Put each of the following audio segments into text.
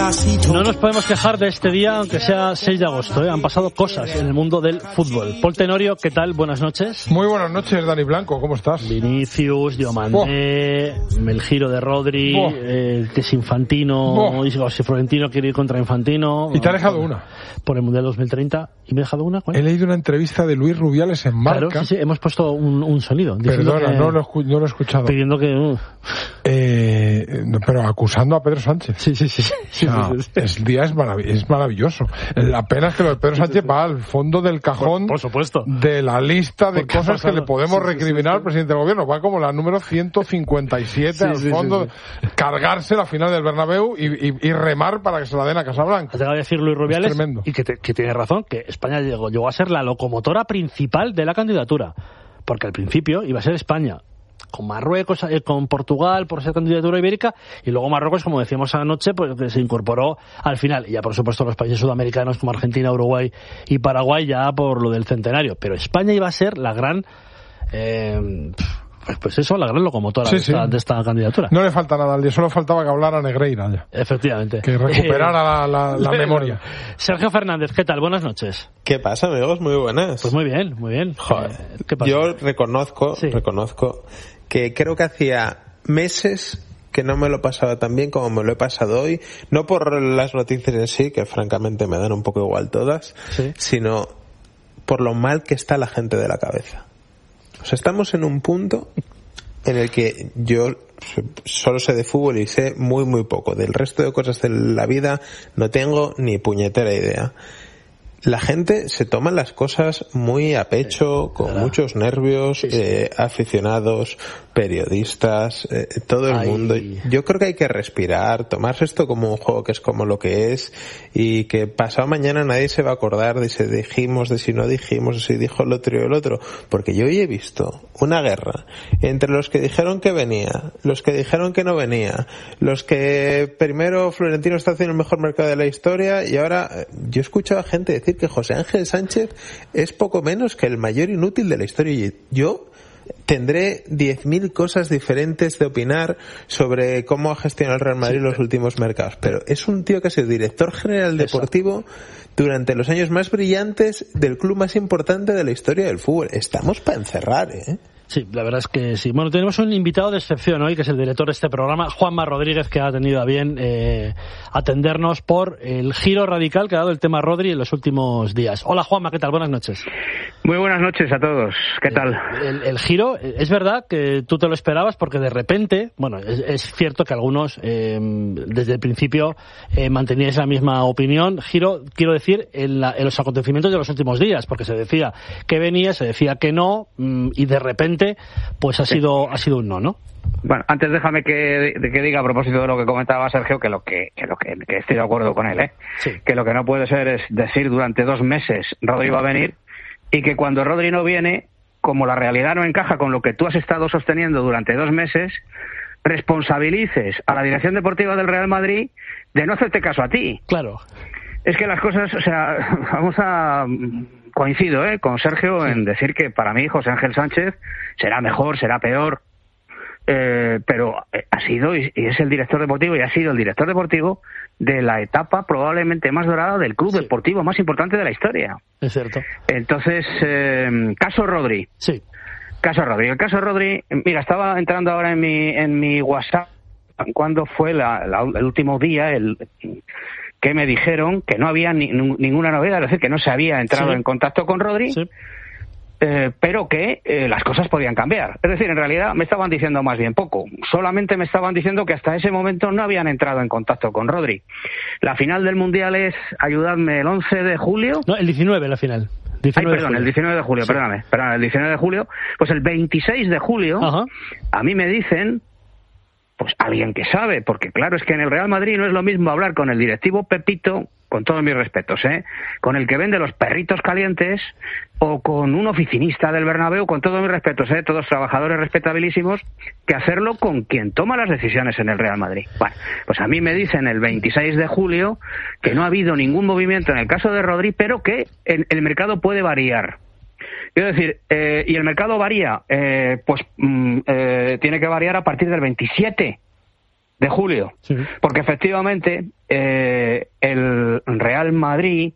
No nos podemos quejar de este día, aunque sea 6 de agosto, ¿eh? Han pasado cosas en el mundo del fútbol. Paul Tenorio, ¿qué tal? Buenas noches. Muy buenas noches, Dani Blanco, ¿cómo estás? Vinicius, Diomandé, el giro de Rodri, que es Infantino, y si Florentino quiere ir contra Infantino. Y te ha dejado una. Por el Mundial 2030. ¿Y me he dejado una? ¿Cuál? He leído una entrevista de Luis Rubiales en Marca. Claro, sí, hemos puesto un sonido. Perdona, no lo he escuchado. Pidiendo que... pero acusando a Pedro Sánchez. Sí. El día es maravilloso. La pena es que lo de Pedro Sánchez va al fondo del cajón, por supuesto, de la lista de cosas que le podemos recriminar al presidente del gobierno. Va como la número 157 al fondo, cargarse la final del Bernabéu y remar para que se la den a Casablanca. Te voy a decir Luis Rubiales, tremendo. Y que tiene razón, que España llegó a ser la locomotora principal de la candidatura, porque al principio iba a ser España con Marruecos, con Portugal por ser candidatura ibérica, y luego Marruecos, como decíamos anoche, pues que se incorporó al final, y ya por supuesto los países sudamericanos como Argentina, Uruguay y Paraguay ya por lo del centenario, pero España iba a ser la gran la gran locomotora de esta candidatura. No le falta nada al día, solo faltaba que hablara Negreira ya. Efectivamente. Que recuperara la memoria. Sergio Fernández, ¿qué tal? Buenas noches. ¿Qué pasa, amigos? Muy buenas. Pues muy bien. Joder. ¿Qué pasa? Yo reconozco que creo que hacía meses que no me lo pasaba tan bien como me lo he pasado hoy, no por las noticias en sí, que francamente me dan un poco igual todas, sino por lo mal que está la gente de la cabeza. O sea, estamos en un punto en el que yo solo sé de fútbol y sé muy muy poco. Del resto de cosas de la vida no tengo ni puñetera idea. La gente se toma las cosas muy a pecho, con muchos nervios, aficionados, periodistas, todo el mundo. Yo creo que hay que respirar, tomarse esto como un juego que es como lo que es, y que pasado mañana nadie se va a acordar de si dijimos, de si no dijimos, de si dijo el otro y el otro. Porque yo hoy he visto una guerra entre los que dijeron que venía, los que dijeron que no venía, los que primero Florentino está haciendo el mejor mercado de la historia, y ahora yo he escuchado a gente decir que José Ángel Sánchez es poco menos que el mayor inútil de la historia, y yo tendré 10.000 cosas diferentes de opinar sobre cómo ha gestionado el Real Madrid los últimos mercados, pero es un tío que ha sido director general deportivo durante los años más brillantes del club más importante de la historia del fútbol. Estamos para encerrar, Sí, la verdad es que sí. Bueno, tenemos un invitado de excepción hoy, que es el director de este programa, Juanma Rodríguez, que ha tenido a bien atendernos por el giro radical que ha dado el tema Rodri en los últimos días. Hola, Juanma, ¿qué tal? Buenas noches. Muy buenas noches a todos. ¿Qué tal? El giro, es verdad que tú te lo esperabas, porque de repente, bueno, es cierto que algunos desde el principio manteníais la misma opinión. Giro, quiero decir, en los acontecimientos de los últimos días, porque se decía que venía, se decía que no, y de repente pues ha sido un no. Bueno, antes déjame que diga a propósito de lo que comentaba Sergio que estoy de acuerdo con él, que lo que no puede ser es decir durante 2 meses Rodri va a venir, y que cuando Rodri no viene, como la realidad no encaja con lo que tú has estado sosteniendo durante 2 meses, responsabilices a la dirección deportiva del Real Madrid de no hacerte caso a ti. Claro. Es que las cosas, o sea, coincido con Sergio en decir que para mí José Ángel Sánchez será mejor, será peor, pero ha sido y es el director deportivo, y ha sido el director deportivo de la etapa probablemente más dorada del club deportivo más importante de la historia. Es cierto. Entonces, caso Rodri. Sí. El caso Rodri, mira, estaba entrando ahora en mi WhatsApp cuando fue el último día que me dijeron que no había ninguna novedad, es decir, que no se había entrado en contacto con Rodri, pero que las cosas podían cambiar. Es decir, en realidad me estaban diciendo más bien poco. Solamente me estaban diciendo que hasta ese momento no habían entrado en contacto con Rodri. La final del Mundial es, ayudadme, el 11 de julio. No, el 19 la final. El 19 de julio, perdóname, el 19 de julio. Pues el 26 de julio, a mí me dicen, pues alguien que sabe, porque claro, es que en el Real Madrid no es lo mismo hablar con el directivo Pepito, con todos mis respetos, con el que vende los perritos calientes, o con un oficinista del Bernabéu, con todos mis respetos, todos trabajadores respetabilísimos, que hacerlo con quien toma las decisiones en el Real Madrid. Bueno, pues a mí me dicen el 26 de julio que no ha habido ningún movimiento en el caso de Rodri, pero que el mercado puede variar. Quiero decir, y el mercado varía, tiene que variar a partir del 27. de julio. Sí. Porque efectivamente el Real Madrid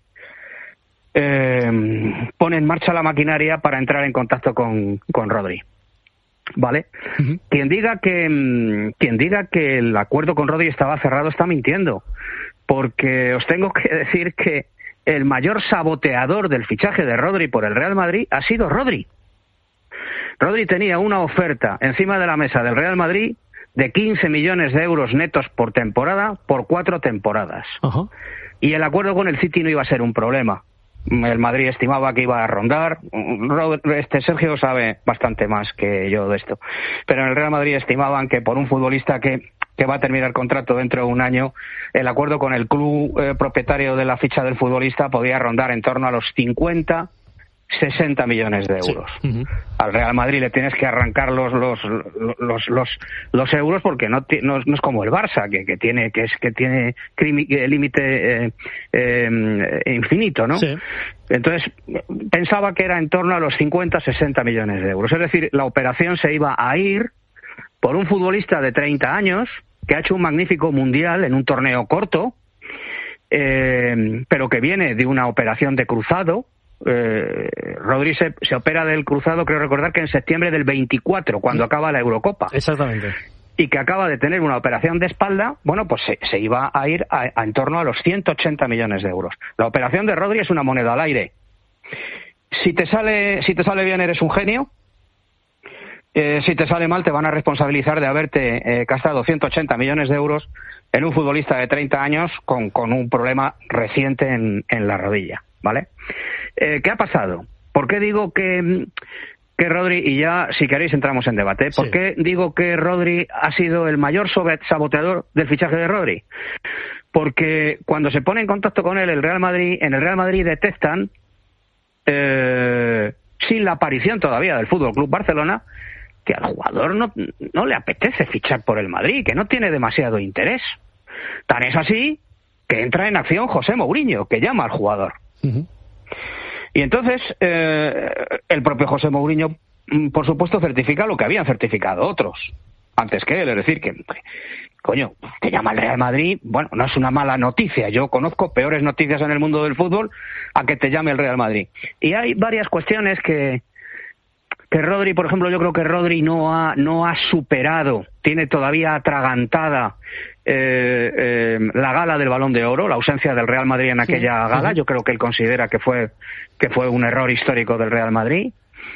pone en marcha la maquinaria para entrar en contacto con Rodri. ¿Vale? Uh-huh. Quien diga que el acuerdo con Rodri estaba cerrado está mintiendo, porque os tengo que decir que el mayor saboteador del fichaje de Rodri por el Real Madrid ha sido Rodri. Rodri tenía una oferta encima de la mesa del Real Madrid de 15 millones de euros netos por temporada por 4 temporadas. Uh-huh. Y el acuerdo con el City no iba a ser un problema. El Madrid estimaba que iba a rondar. Sergio sabe bastante más que yo de esto. Pero en el Real Madrid estimaban que por un futbolista que va a terminar contrato dentro de un año, el acuerdo con el club propietario de la ficha del futbolista podía rondar en torno a los 50-60 millones de euros. Sí. Uh-huh. Al Real Madrid le tienes que arrancar los euros porque no es como el Barça que tiene límite infinito, ¿no? Sí. Entonces pensaba que era en torno a los 50-60 millones de euros. Es decir, la operación se iba a ir por un futbolista de 30 años que ha hecho un magnífico mundial en un torneo corto, pero que viene de una operación de cruzado. Rodri se opera del cruzado, creo recordar que en septiembre del 24, cuando acaba la Eurocopa. Exactamente. Y que acaba de tener una operación de espalda, bueno, pues se iba a ir a en torno a los 180 millones de euros. La operación de Rodri es una moneda al aire. Si te sale bien, eres un genio. Si te sale mal, te van a responsabilizar de haberte gastado 180 millones de euros en un futbolista de 30 años con un problema reciente en la rodilla, ¿vale? ¿Qué ha pasado? ¿Por qué digo que Rodri, y ya si queréis entramos en debate, ¿por qué digo que Rodri ha sido el mayor saboteador del fichaje de Rodri? Porque cuando se pone en contacto con él en el Real Madrid detectan, sin la aparición todavía del Fútbol Club Barcelona, que al jugador no le apetece fichar por el Madrid, que no tiene demasiado interés. Tan es así que entra en acción José Mourinho, que llama al jugador. Uh-huh. Y entonces el propio José Mourinho, por supuesto, certifica lo que habían certificado otros antes que él, es decir, que coño, te llama el Real Madrid, bueno, no es una mala noticia. Yo conozco peores noticias en el mundo del fútbol a que te llame el Real Madrid. Y hay varias cuestiones que Rodri, por ejemplo, yo creo que Rodri no ha superado, tiene todavía atragantada la gala del Balón de Oro, la ausencia del Real Madrid en aquella gala. Yo creo que él considera que fue un error histórico del Real Madrid.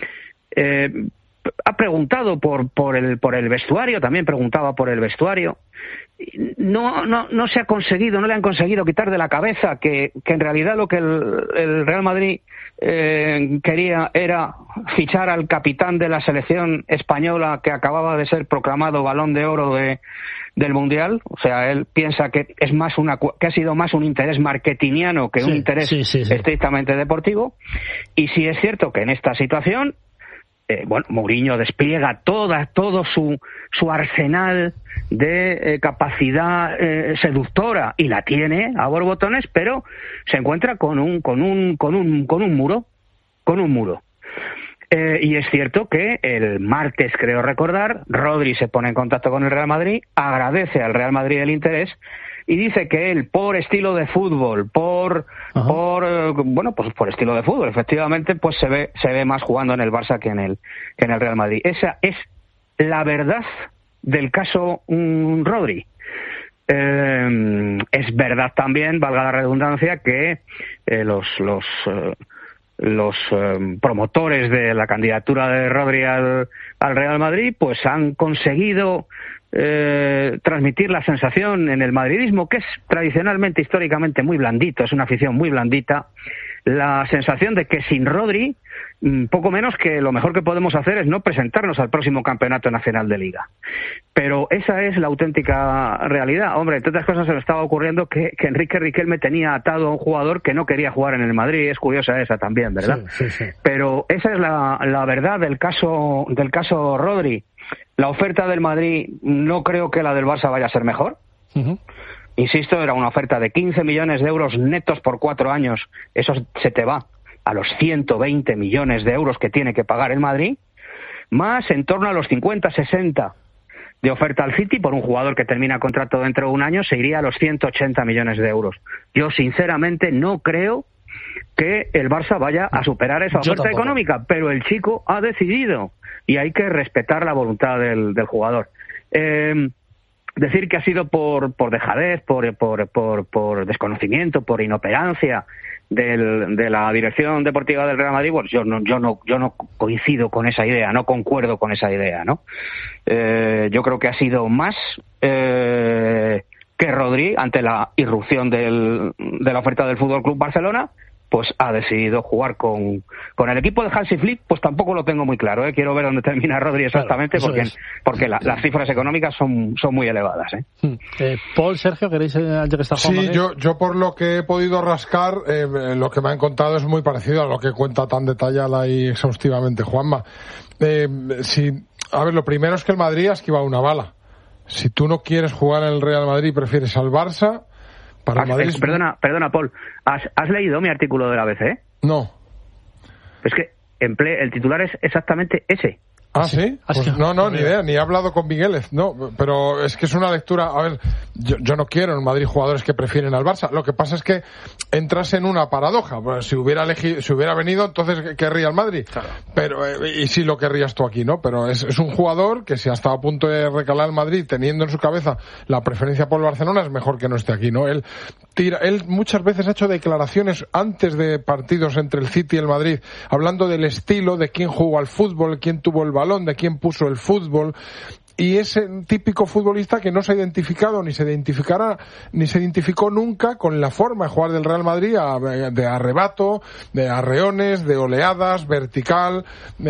Ha preguntado por el vestuario, también preguntaba por el vestuario. No se ha conseguido, no le han conseguido quitar de la cabeza que en realidad lo que el Real Madrid quería era fichar al capitán de la selección española que acababa de ser proclamado Balón de Oro del Mundial. O sea, él piensa que es más que ha sido más un interés marketingiano que un interés estrictamente deportivo. Y sí es cierto que en esta situación Mourinho despliega todo su arsenal de capacidad seductora, y la tiene a borbotones, pero se encuentra con un muro. Y es cierto que el martes, creo recordar, Rodri se pone en contacto con el Real Madrid, agradece al Real Madrid el interés y dice que él, por estilo de fútbol, por estilo de fútbol, efectivamente, pues se ve más jugando en el Barça que en el Real Madrid. Esa es la verdad del caso Rodri. Es verdad también, valga la redundancia, que los promotores de la candidatura de Rodri al Real Madrid pues han conseguido transmitir la sensación en el madridismo, que es tradicionalmente, históricamente muy blandito, es una afición muy blandita, la sensación de que sin Rodri poco menos que lo mejor que podemos hacer es no presentarnos al próximo campeonato nacional de Liga. Pero esa es la auténtica realidad. Hombre, entre otras cosas se le estaba ocurriendo que Enrique Riquelme tenía atado a un jugador que no quería jugar en el Madrid. Es curiosa esa también, ¿verdad? Sí. Pero esa es la verdad del caso Rodri. La oferta del Madrid no creo que la del Barça vaya a ser mejor. Uh-huh. Insisto, era una oferta de 15 millones de euros netos por 4 años. Eso se te va a los 120 millones de euros que tiene que pagar el Madrid, más en torno a los 50-60 de oferta al City por un jugador que termina contrato dentro de un año, se iría a los 180 millones de euros. Yo sinceramente no creo que el Barça vaya a superar esa oferta económica, pero el chico ha decidido y hay que respetar la voluntad del jugador. Decir que ha sido por dejadez, por desconocimiento, por inoperancia de la dirección deportiva del Real Madrid, pues yo no coincido con esa idea, no concuerdo con esa idea, ¿no? Yo creo que ha sido más que Rodri, ante la irrupción de la oferta del Fútbol Club Barcelona, pues ha decidido jugar con el equipo de Hansi Flick. Pues tampoco lo tengo muy claro, quiero ver dónde termina Rodri exactamente, claro, porque las cifras económicas son muy elevadas. Paul, Sergio, ¿queréis ya que está Juanma? Sí, yo por lo que he podido rascar, lo que me han contado es muy parecido a lo que cuenta tan detallada y exhaustivamente Juanma. A ver, lo primero es que el Madrid ha esquivado una bala. Si tú no quieres jugar en el Real Madrid y prefieres al Barça, para el Madrid... Perdona, Paul, ¿has leído mi artículo de la ABC? No. Es que el titular es exactamente ese. ¿Ah, sí? Pues no, ni idea, ni he hablado con Migueles, no, pero es que es una lectura, a ver, yo no quiero en Madrid jugadores que prefieren al Barça, lo que pasa es que entras en una paradoja, pues si hubiera venido, entonces querría el Madrid, claro. Pero, y sí lo querrías tú aquí, ¿no? Pero es un jugador que si ha estado a punto de recalar el Madrid, teniendo en su cabeza la preferencia por el Barcelona, es mejor que no esté aquí, ¿no? Él muchas veces ha hecho declaraciones antes de partidos entre el City y el Madrid, hablando del estilo, de quién jugó al fútbol, quién tuvo el balón, de quién puso el fútbol, y es un típico futbolista que no se ha identificado ni se identificó nunca con la forma de jugar del Real Madrid, de arrebato, de arreones, de oleadas, vertical,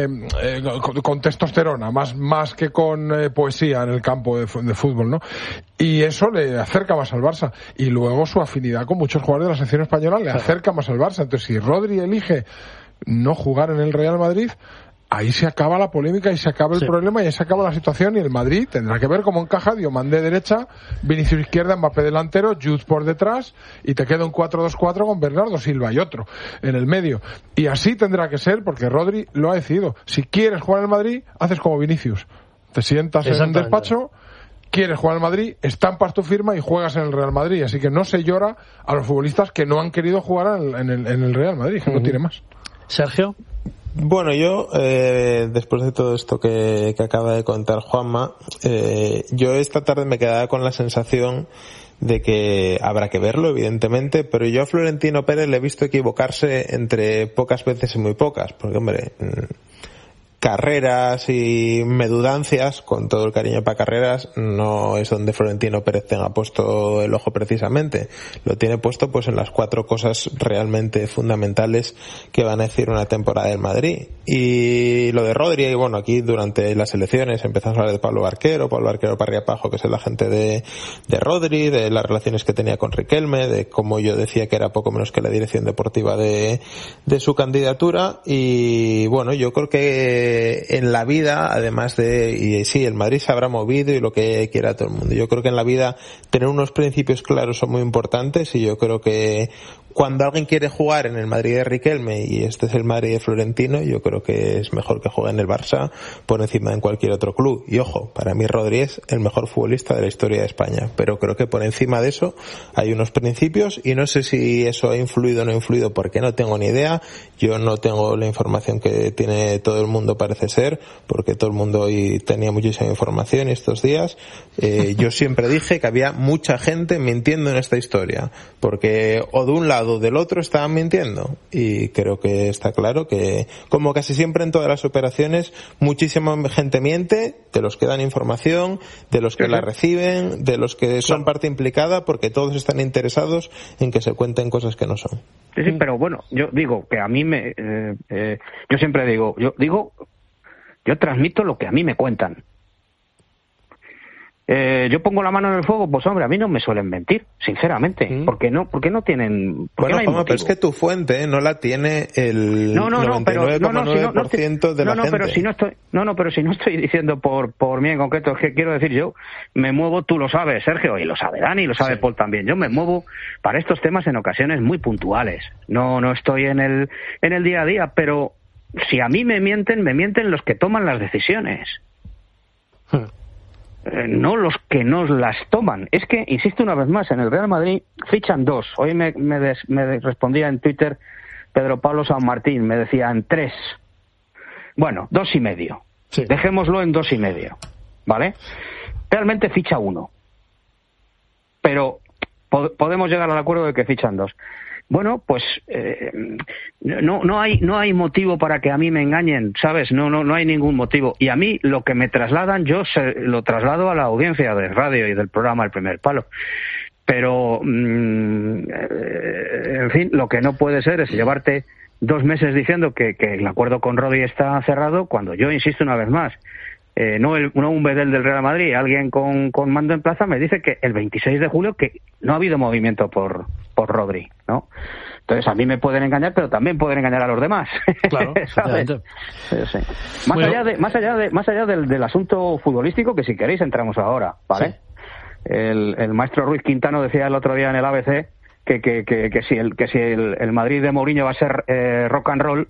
con testosterona, más que con poesía en el campo de fútbol, ¿no? Y eso le acerca más al Barça, y luego su afinidad con muchos jugadores de la selección española le acerca más al Barça. Entonces, si Rodri elige no jugar en el Real Madrid, ahí se acaba la polémica y se acaba el problema y ahí se acaba la situación, y el Madrid tendrá que ver cómo encaja Diomande de derecha, Vinicius izquierda, Mbappé delantero, Jude por detrás, y te queda un 4-2-4 con Bernardo Silva y otro en el medio. Y así tendrá que ser, porque Rodri lo ha decidido. Si quieres jugar en el Madrid, haces como Vinicius. Te sientas en un despacho, quieres jugar en el Madrid, estampas tu firma y juegas en el Real Madrid. Así que no se llora a los futbolistas que no han querido jugar en el Real Madrid, que no tiene más. Sergio. Bueno, yo, después de todo esto que acaba de contar Juanma, yo esta tarde me quedaba con la sensación de que habrá que verlo, evidentemente, pero yo a Florentino Pérez le he visto equivocarse entre pocas veces y muy pocas, porque, hombre, Carreras y Medudancias, con todo el cariño para Carreras, no es donde Florentino Pérez tenga puesto el ojo precisamente. Lo tiene puesto pues en las 4 cosas realmente fundamentales que van a decir una temporada del Madrid. Y lo de Rodri, y bueno, aquí durante las elecciones empezamos a hablar de Pablo Barquero Parriapajo, que es el agente de Rodri, de las relaciones que tenía con Riquelme, de cómo yo decía que era poco menos que la dirección deportiva de su candidatura. Y bueno, yo creo que en la vida, además y sí, el Madrid se habrá movido y lo que quiera todo el mundo. Yo creo que en la vida tener unos principios claros son muy importantes, y yo creo que cuando alguien quiere jugar en el Madrid de Riquelme, y este es el Madrid de Florentino, yo creo que es mejor que juegue en el Barça por encima de en cualquier otro club. Y ojo, para mí Rodri es el mejor futbolista de la historia de España, pero creo que por encima de eso hay unos principios, y no sé si eso ha influido o no ha influido, porque no tengo ni idea. Yo no tengo la información que tiene todo el mundo, parece ser, porque todo el mundo hoy tenía muchísima información estos días. Yo siempre dije que había mucha gente mintiendo en esta historia, porque o de un lado o del otro estaban mintiendo, y creo que está claro que, como casi siempre en todas las operaciones, muchísima gente miente, de los que dan información, de los que la reciben, de los que son parte implicada, porque todos están interesados en que se cuenten cosas que no son. Sí, pero bueno, yo digo que a mí yo siempre digo, yo transmito lo que a mí me cuentan. Yo pongo la mano en el fuego, pues hombre, a mí no me suelen mentir, sinceramente, porque no tienen... Bueno, no, pero es que tu fuente no la tiene el 99,9% de la gente. Pero si no estoy diciendo por mí en concreto, es que quiero decir, yo me muevo, tú lo sabes, Sergio, y lo sabe Dani, y lo sabe Paul también, yo me muevo para estos temas en ocasiones muy puntuales, no estoy en el día a día, pero si a mí me mienten los que toman las decisiones. no los que nos las toman. Es que, insisto una vez más, en el Real Madrid fichan 2. Hoy me respondía en Twitter Pedro Pablo San Martín, me decían 3. Bueno, 2,5. Sí. Dejémoslo en 2,5, ¿vale? Realmente ficha 1. Pero podemos llegar al acuerdo de que fichan 2. Bueno, pues no hay motivo para que a mí me engañen, ¿sabes? No hay ningún motivo. Y a mí lo que me trasladan, yo lo traslado a la audiencia de radio y del programa El Primer Palo. Pero, en fin, lo que no puede ser es llevarte 2 meses diciendo que el acuerdo con Rodri está cerrado, cuando yo insisto una vez más. No un bedel del Real Madrid, alguien con mando en plaza me dice que el 26 de julio que no ha habido movimiento por Rodri, ¿no? Entonces a mí me pueden engañar, pero también pueden engañar a los demás. Claro, sí. Más allá del asunto futbolístico, que si queréis entramos ahora, ¿vale? Sí. El maestro Ruiz Quintano decía el otro día en el ABC que si el Madrid de Mourinho va a ser rock and roll,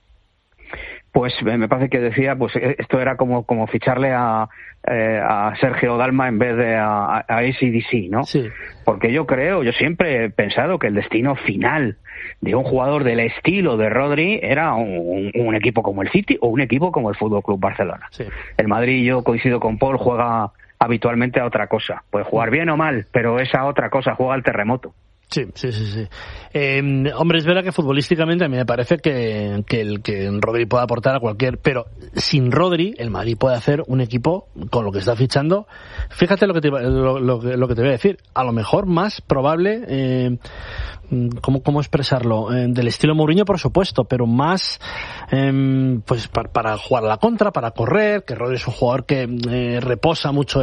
pues me parece que decía, pues esto era como ficharle a Sergio Dalma en vez de a AC/DC, ¿no? Sí. Porque yo siempre he pensado que el destino final de un jugador del estilo de Rodri era un equipo como el City o un equipo como el Fútbol Club Barcelona. Sí. El Madrid, yo coincido con Paul, juega habitualmente a otra cosa. Puede jugar bien o mal, pero esa otra cosa juega al terremoto. Sí. Hombre, es verdad que futbolísticamente a mí me parece que Rodri puede aportar a cualquier, pero sin Rodri el Madrid puede hacer un equipo con lo que está fichando. Fíjate lo que te voy a decir, a lo mejor más probable, ¿cómo expresarlo? Del estilo Mourinho, por supuesto, pero más pues para jugar a la contra, para correr, que Rodri es un jugador que reposa mucho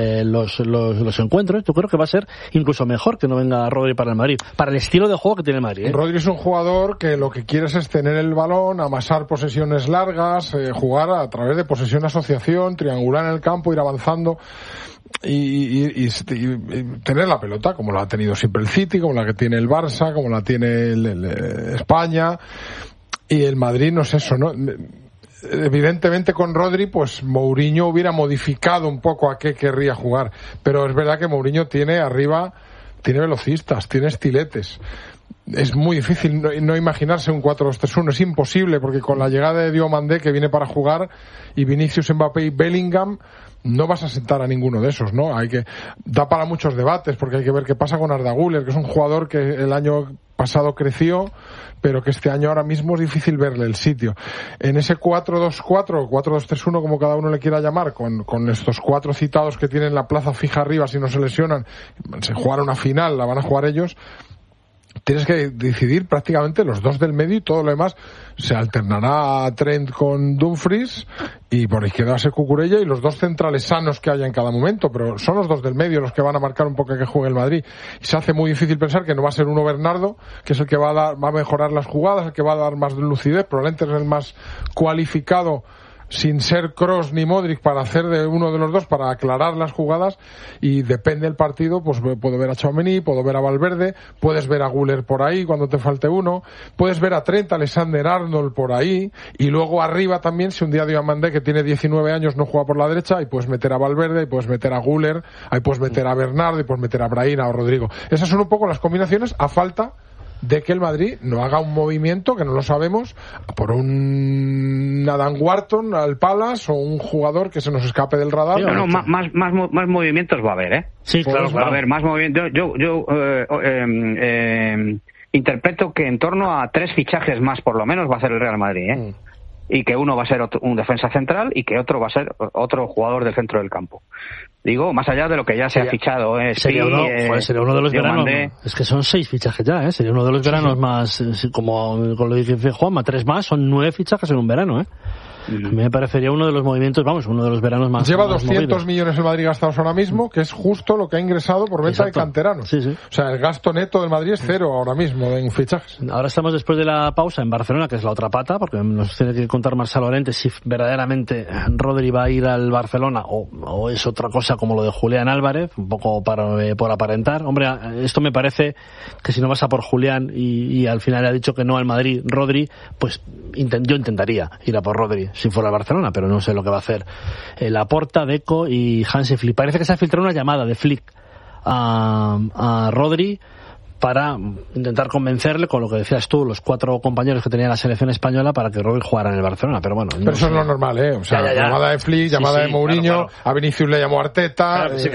los encuentros. Yo creo que va a ser incluso mejor que no venga Rodri para el Madrid, para el estilo de juego que tiene el Madrid, ¿eh? Rodri es un jugador que lo que quiere es tener el balón, amasar posesiones largas, jugar a través de posesión-asociación, triangular en el campo, ir avanzando y tener la pelota, como la ha tenido siempre el City, como la que tiene el Barça, como la tiene España, y el Madrid no es eso, ¿no? Evidentemente con Rodri pues Mourinho hubiera modificado un poco a qué querría jugar, pero es verdad que Mourinho tiene arriba, tiene velocistas, tiene estiletes. Es muy difícil no imaginarse un 4-2-3-1, es imposible, porque con la llegada de Diomandé, que viene para jugar, y Vinicius, Mbappé y Bellingham, no vas a sentar a ninguno de esos, ¿no? Da para muchos debates, porque hay que ver qué pasa con Arda Güler, que es un jugador que el año pasado creció, pero que este año ahora mismo es difícil verle el sitio. En ese 4-2-4, 4-2-3-1, como cada uno le quiera llamar, con estos 4 citados que tienen la plaza fija arriba, si no se lesionan, se jugará una final, la van a jugar ellos. Tienes que decidir prácticamente los 2 del medio, y todo lo demás se alternará a Trent con Dumfries, y por izquierda va a ser Cucurella, y los 2 centrales sanos que haya en cada momento, pero son los 2 del medio los que van a marcar un poco que juegue el Madrid. Y se hace muy difícil pensar que no va a ser uno Bernardo, que es el que va a mejorar las jugadas, el que va a dar más lucidez, probablemente es el más cualificado, sin ser Kroos ni Modric, para hacer de uno de los 2, para aclarar las jugadas, y depende del partido, pues puedo ver a Tchouaméni, puedo ver a Valverde, puedes ver a Güler por ahí cuando te falte uno, puedes ver a Trent Alexander-Arnold por ahí, y luego arriba también, si un día Diomandé, que tiene 19 años, no juega por la derecha, ahí puedes meter a Valverde, ahí puedes meter a Güler, ahí puedes meter a Bernardo, y puedes meter a Brahim o Rodrigo. Esas son un poco las combinaciones, a falta de que el Madrid no haga un movimiento, que no lo sabemos, por un Adam Wharton al Palace, o un jugador que se nos escape del radar. Más movimientos va a haber, ¿eh? Sí, claro. Va a haber más movimientos. Yo interpreto que en torno a 3 fichajes más, por lo menos, va a ser el Real Madrid, ¿eh? Y que uno va a ser un defensa central, y que otro va a ser otro jugador del centro del campo. Digo, más allá de lo que ya se ha fichado, sería uno de los veranos. Es que son 6 fichajes ya, sería uno de los veranos más, como con lo dice Juanma, 3 más, son 9 fichajes en un verano, A mí me parecería uno de los movimientos, uno de los veranos más. Lleva más 200 movidos. millones el Madrid gastados ahora mismo, que es justo lo que ha ingresado por venta de canteranos. Sí. O sea, el gasto neto del Madrid es 0 ahora mismo en fichajes. Ahora estamos después de la pausa en Barcelona, que es la otra pata, porque nos tiene que contar Marcelo Llorente si verdaderamente Rodri va a ir al Barcelona o es otra cosa como lo de Julián Álvarez, un poco por aparentar. Hombre, esto me parece que si no vas a por Julián y al final ha dicho que no al Madrid Rodri, pues yo intentaría ir a por Rodri. si fuera el Barcelona, pero no sé lo que va a hacer Laporta, Deco y Hansi Flick. Parece que se ha filtrado una llamada de Flick a Rodri para intentar convencerle, con lo que decías tú, los 4 compañeros que tenía la selección española, para que Rodri jugara en el Barcelona, pero bueno. Pero eso es lo normal, ¿eh? O sea, llamada de Flick, llamada de Mourinho, claro. A Vinicius le llamó Arteta, claro,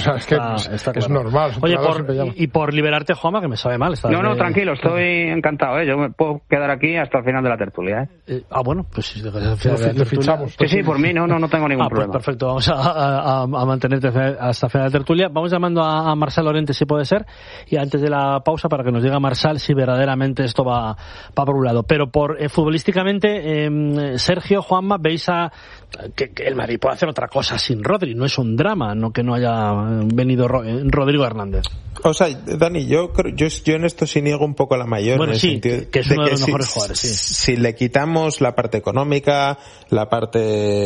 es normal. Oye, y por liberarte, Juanma, que me sabe mal. No, tranquilo, estoy encantado, ¿eh? Yo me puedo quedar aquí hasta el final de la tertulia, ¿eh? Bueno, pues si lo fichamos. Sí, por mí no tengo ningún problema. Pues perfecto, vamos a mantenerte hasta el final de la tertulia. Vamos llamando a Marçal Llorente, si puede ser, y antes de la pausa, para que nos diga Marçal si verdaderamente esto va por un lado. Pero futbolísticamente, Sergio, Juanma, veis que el Madrid puede hacer otra cosa sin Rodri. No es un drama que no haya venido Rodrigo Hernández. O sea, Dani, yo en esto sí niego un poco la mayor. Bueno, en el sí, sentido que es uno de los mejores jugadores. Sí. Si le quitamos la parte económica, la parte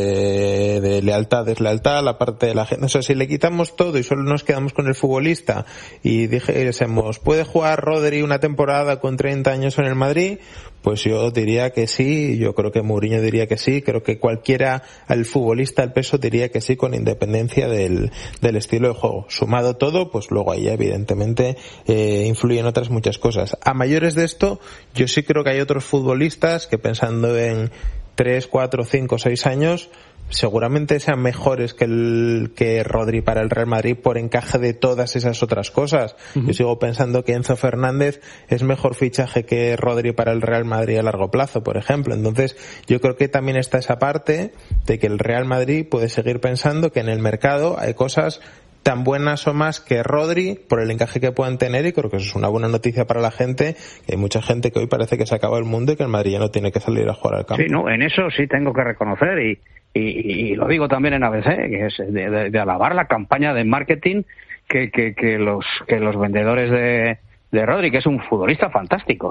de lealtad, deslealtad, la parte de la gente, o sea, si le quitamos todo y solo nos quedamos con el futbolista y dijésemos, ¿puede jugar Rodri una temporada con 30 años en el Madrid? Pues yo diría que sí, yo creo que Mourinho diría que sí, creo que cualquiera, al futbolista, al peso, diría que sí, con independencia del estilo de juego. Sumado todo, pues luego ahí evidentemente influyen otras muchas cosas. A mayores de esto, yo sí creo que hay otros futbolistas que, pensando en 3, 4, 5, 6 años, seguramente sean mejores que Rodri para el Real Madrid por encaje de todas esas otras cosas. Yo sigo pensando que Enzo Fernández es mejor fichaje que Rodri para el Real Madrid a largo plazo, por ejemplo. Entonces, yo creo que también está esa parte de que el Real Madrid puede seguir pensando que en el mercado hay cosas tan buenas o más que Rodri por el encaje que puedan tener, y creo que eso es una buena noticia para la gente, que hay mucha gente que hoy parece que se acaba el mundo y que el Madrid ya no tiene que salir a jugar al campo. Sí, no, en eso sí tengo que reconocer y lo digo también en ABC, que es de alabar la campaña de marketing que los vendedores de Rodri, que es un futbolista fantástico,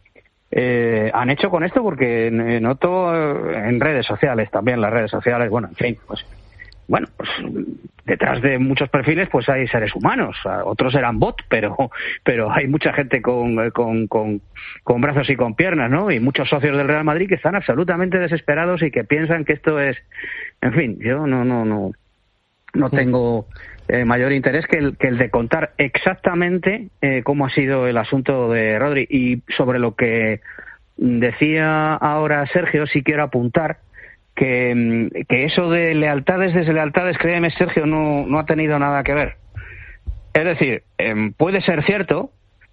han hecho con esto, porque noto en redes sociales también, las redes sociales, bueno, en fin, pues detrás de muchos perfiles pues hay seres humanos, otros eran bot, pero hay mucha gente con brazos y con piernas, ¿no? Y muchos socios del Real Madrid que están absolutamente desesperados y que piensan que esto es, en fin, yo no tengo mayor interés que el de contar exactamente cómo ha sido el asunto de Rodri. Y sobre lo que decía ahora Sergio, sí quiero apuntar que eso de lealtades, deslealtades, créeme, Sergio, no ha tenido nada que ver. Es decir, puede ser cierto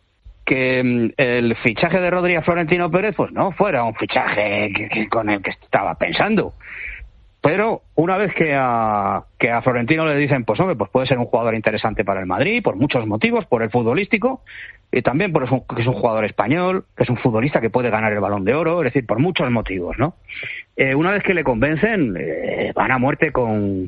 que el fichaje de Rodri a Florentino Pérez pues no fuera un fichaje con el que estaba pensando. Pero una vez que a Florentino le dicen, pues hombre, pues puede ser un jugador interesante para el Madrid, por muchos motivos, por el futbolístico, y también por que es un jugador español, que es un futbolista que puede ganar el Balón de Oro, es decir, por muchos motivos, ¿no? Una vez que le convencen, van a muerte con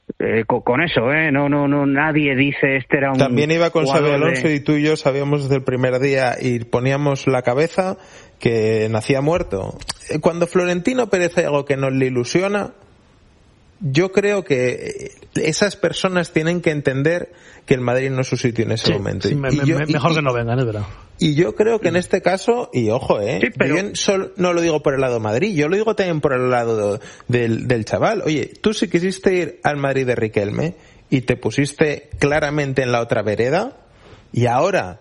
eso, ¿eh? No, nadie dice este era un... También iba con Xabi Alonso y tú y yo sabíamos desde el primer día y poníamos la cabeza que nacía muerto. Cuando Florentino Pérez hay algo que nos le ilusiona, yo creo que esas personas tienen que entender que el Madrid no es su sitio en ese momento. Sí, mejor que no vengan, es verdad. Y yo creo que en este caso, y ojo, sí, pero... yo no lo digo por el lado Madrid, yo lo digo también por el lado del chaval. Oye, tú si quisiste ir al Madrid de Riquelme y te pusiste claramente en la otra vereda, y ahora,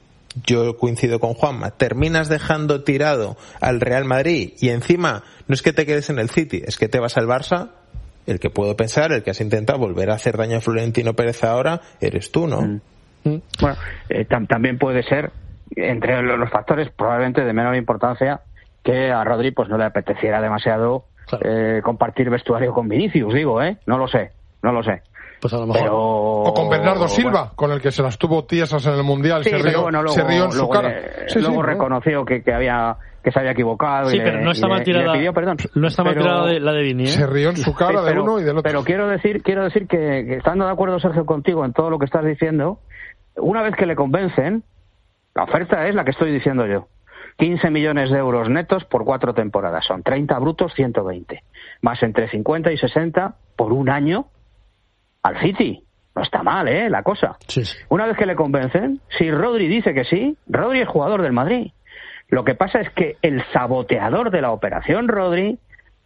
yo coincido con Juanma, terminas dejando tirado al Real Madrid y encima no es que te quedes en el City, es que te vas al Barça. El que puedo pensar, el que has intentado volver a hacer daño a Florentino Pérez ahora, eres tú, ¿no? Bueno, también puede ser, entre los factores probablemente de menor importancia, que a Rodri pues no le apeteciera demasiado compartir vestuario con Vinicius, digo, no lo sé. Pues a lo mejor. O con Bernardo Silva, con el que se las tuvo tiesas en el Mundial, se rió en su cara. Luego reconoció que se había equivocado. Sí, pero no está mal tirada. No está mal tirada la de Vini. Se rió en su cara de uno y del otro. Pero quiero decir que estando de acuerdo, Sergio, contigo en todo lo que estás diciendo, una vez que le convencen, la oferta es la que estoy diciendo yo. 15 millones de euros netos por 4 temporadas. Son 30 brutos, 120. Más entre 50 y 60 por un año al City. No está mal, la cosa. Sí. Una vez que le convencen, si Rodri dice que sí, Rodri es jugador del Madrid. Lo que pasa es que el saboteador de la operación Rodri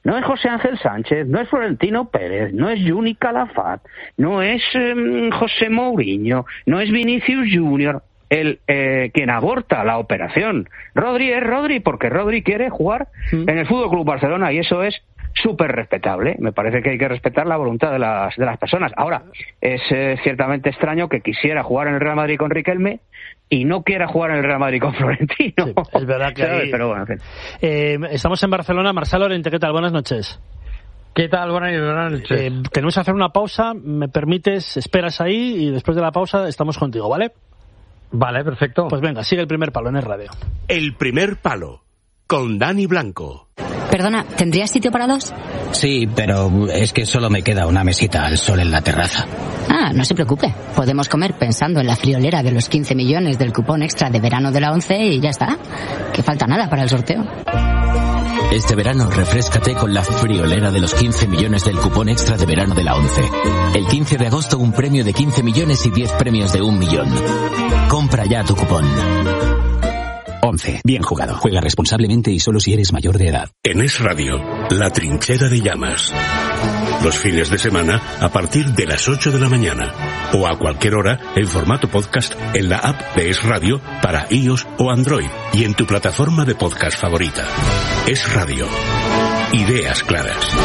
no es José Ángel Sánchez, no es Florentino Pérez, no es Juni Calafat, no es José Mourinho, no es Vinicius Junior. Quien aborta la operación Rodri es Rodri, porque Rodri quiere jugar en el Fútbol Club Barcelona, y eso es súper respetable. Me parece que hay que respetar la voluntad de las personas. Ahora, es ciertamente extraño que quisiera jugar en el Real Madrid con Riquelme y no quiera jugar en el Real Madrid con Florentino. Sí, es verdad que ahí... Pero bueno, en fin. Estamos en Barcelona. Marcelo Lorente, ¿qué tal? Buenas noches. ¿Qué tal? Buenas noches. Tenemos que hacer una pausa. ¿Me permites? Esperas ahí y después de la pausa estamos contigo, ¿vale? Vale, perfecto. Pues venga, sigue el primer palo en el radio. El primer palo, con Dani Blanco. Perdona, ¿tendrías sitio para dos? Sí, pero es que solo me queda una mesita al sol en la terraza. Ah, no se preocupe. Podemos comer pensando en la friolera de los 15 millones del cupón extra de verano de la ONCE y ya está. Que falta nada para el sorteo. Este verano refréscate con la friolera de los 15 millones del cupón extra de verano de la ONCE. El 15 de agosto un premio de 15 millones y 10 premios de 1 millón. Compra ya tu cupón. ONCE. Bien jugado. Juega responsablemente y solo si eres mayor de edad. En Es Radio, La Trinchera de Llamas. Los fines de semana a partir de las 8 de la mañana. O a cualquier hora en formato podcast en la app de Es Radio para iOS o Android y en tu plataforma de podcast favorita. Es Radio. Ideas claras.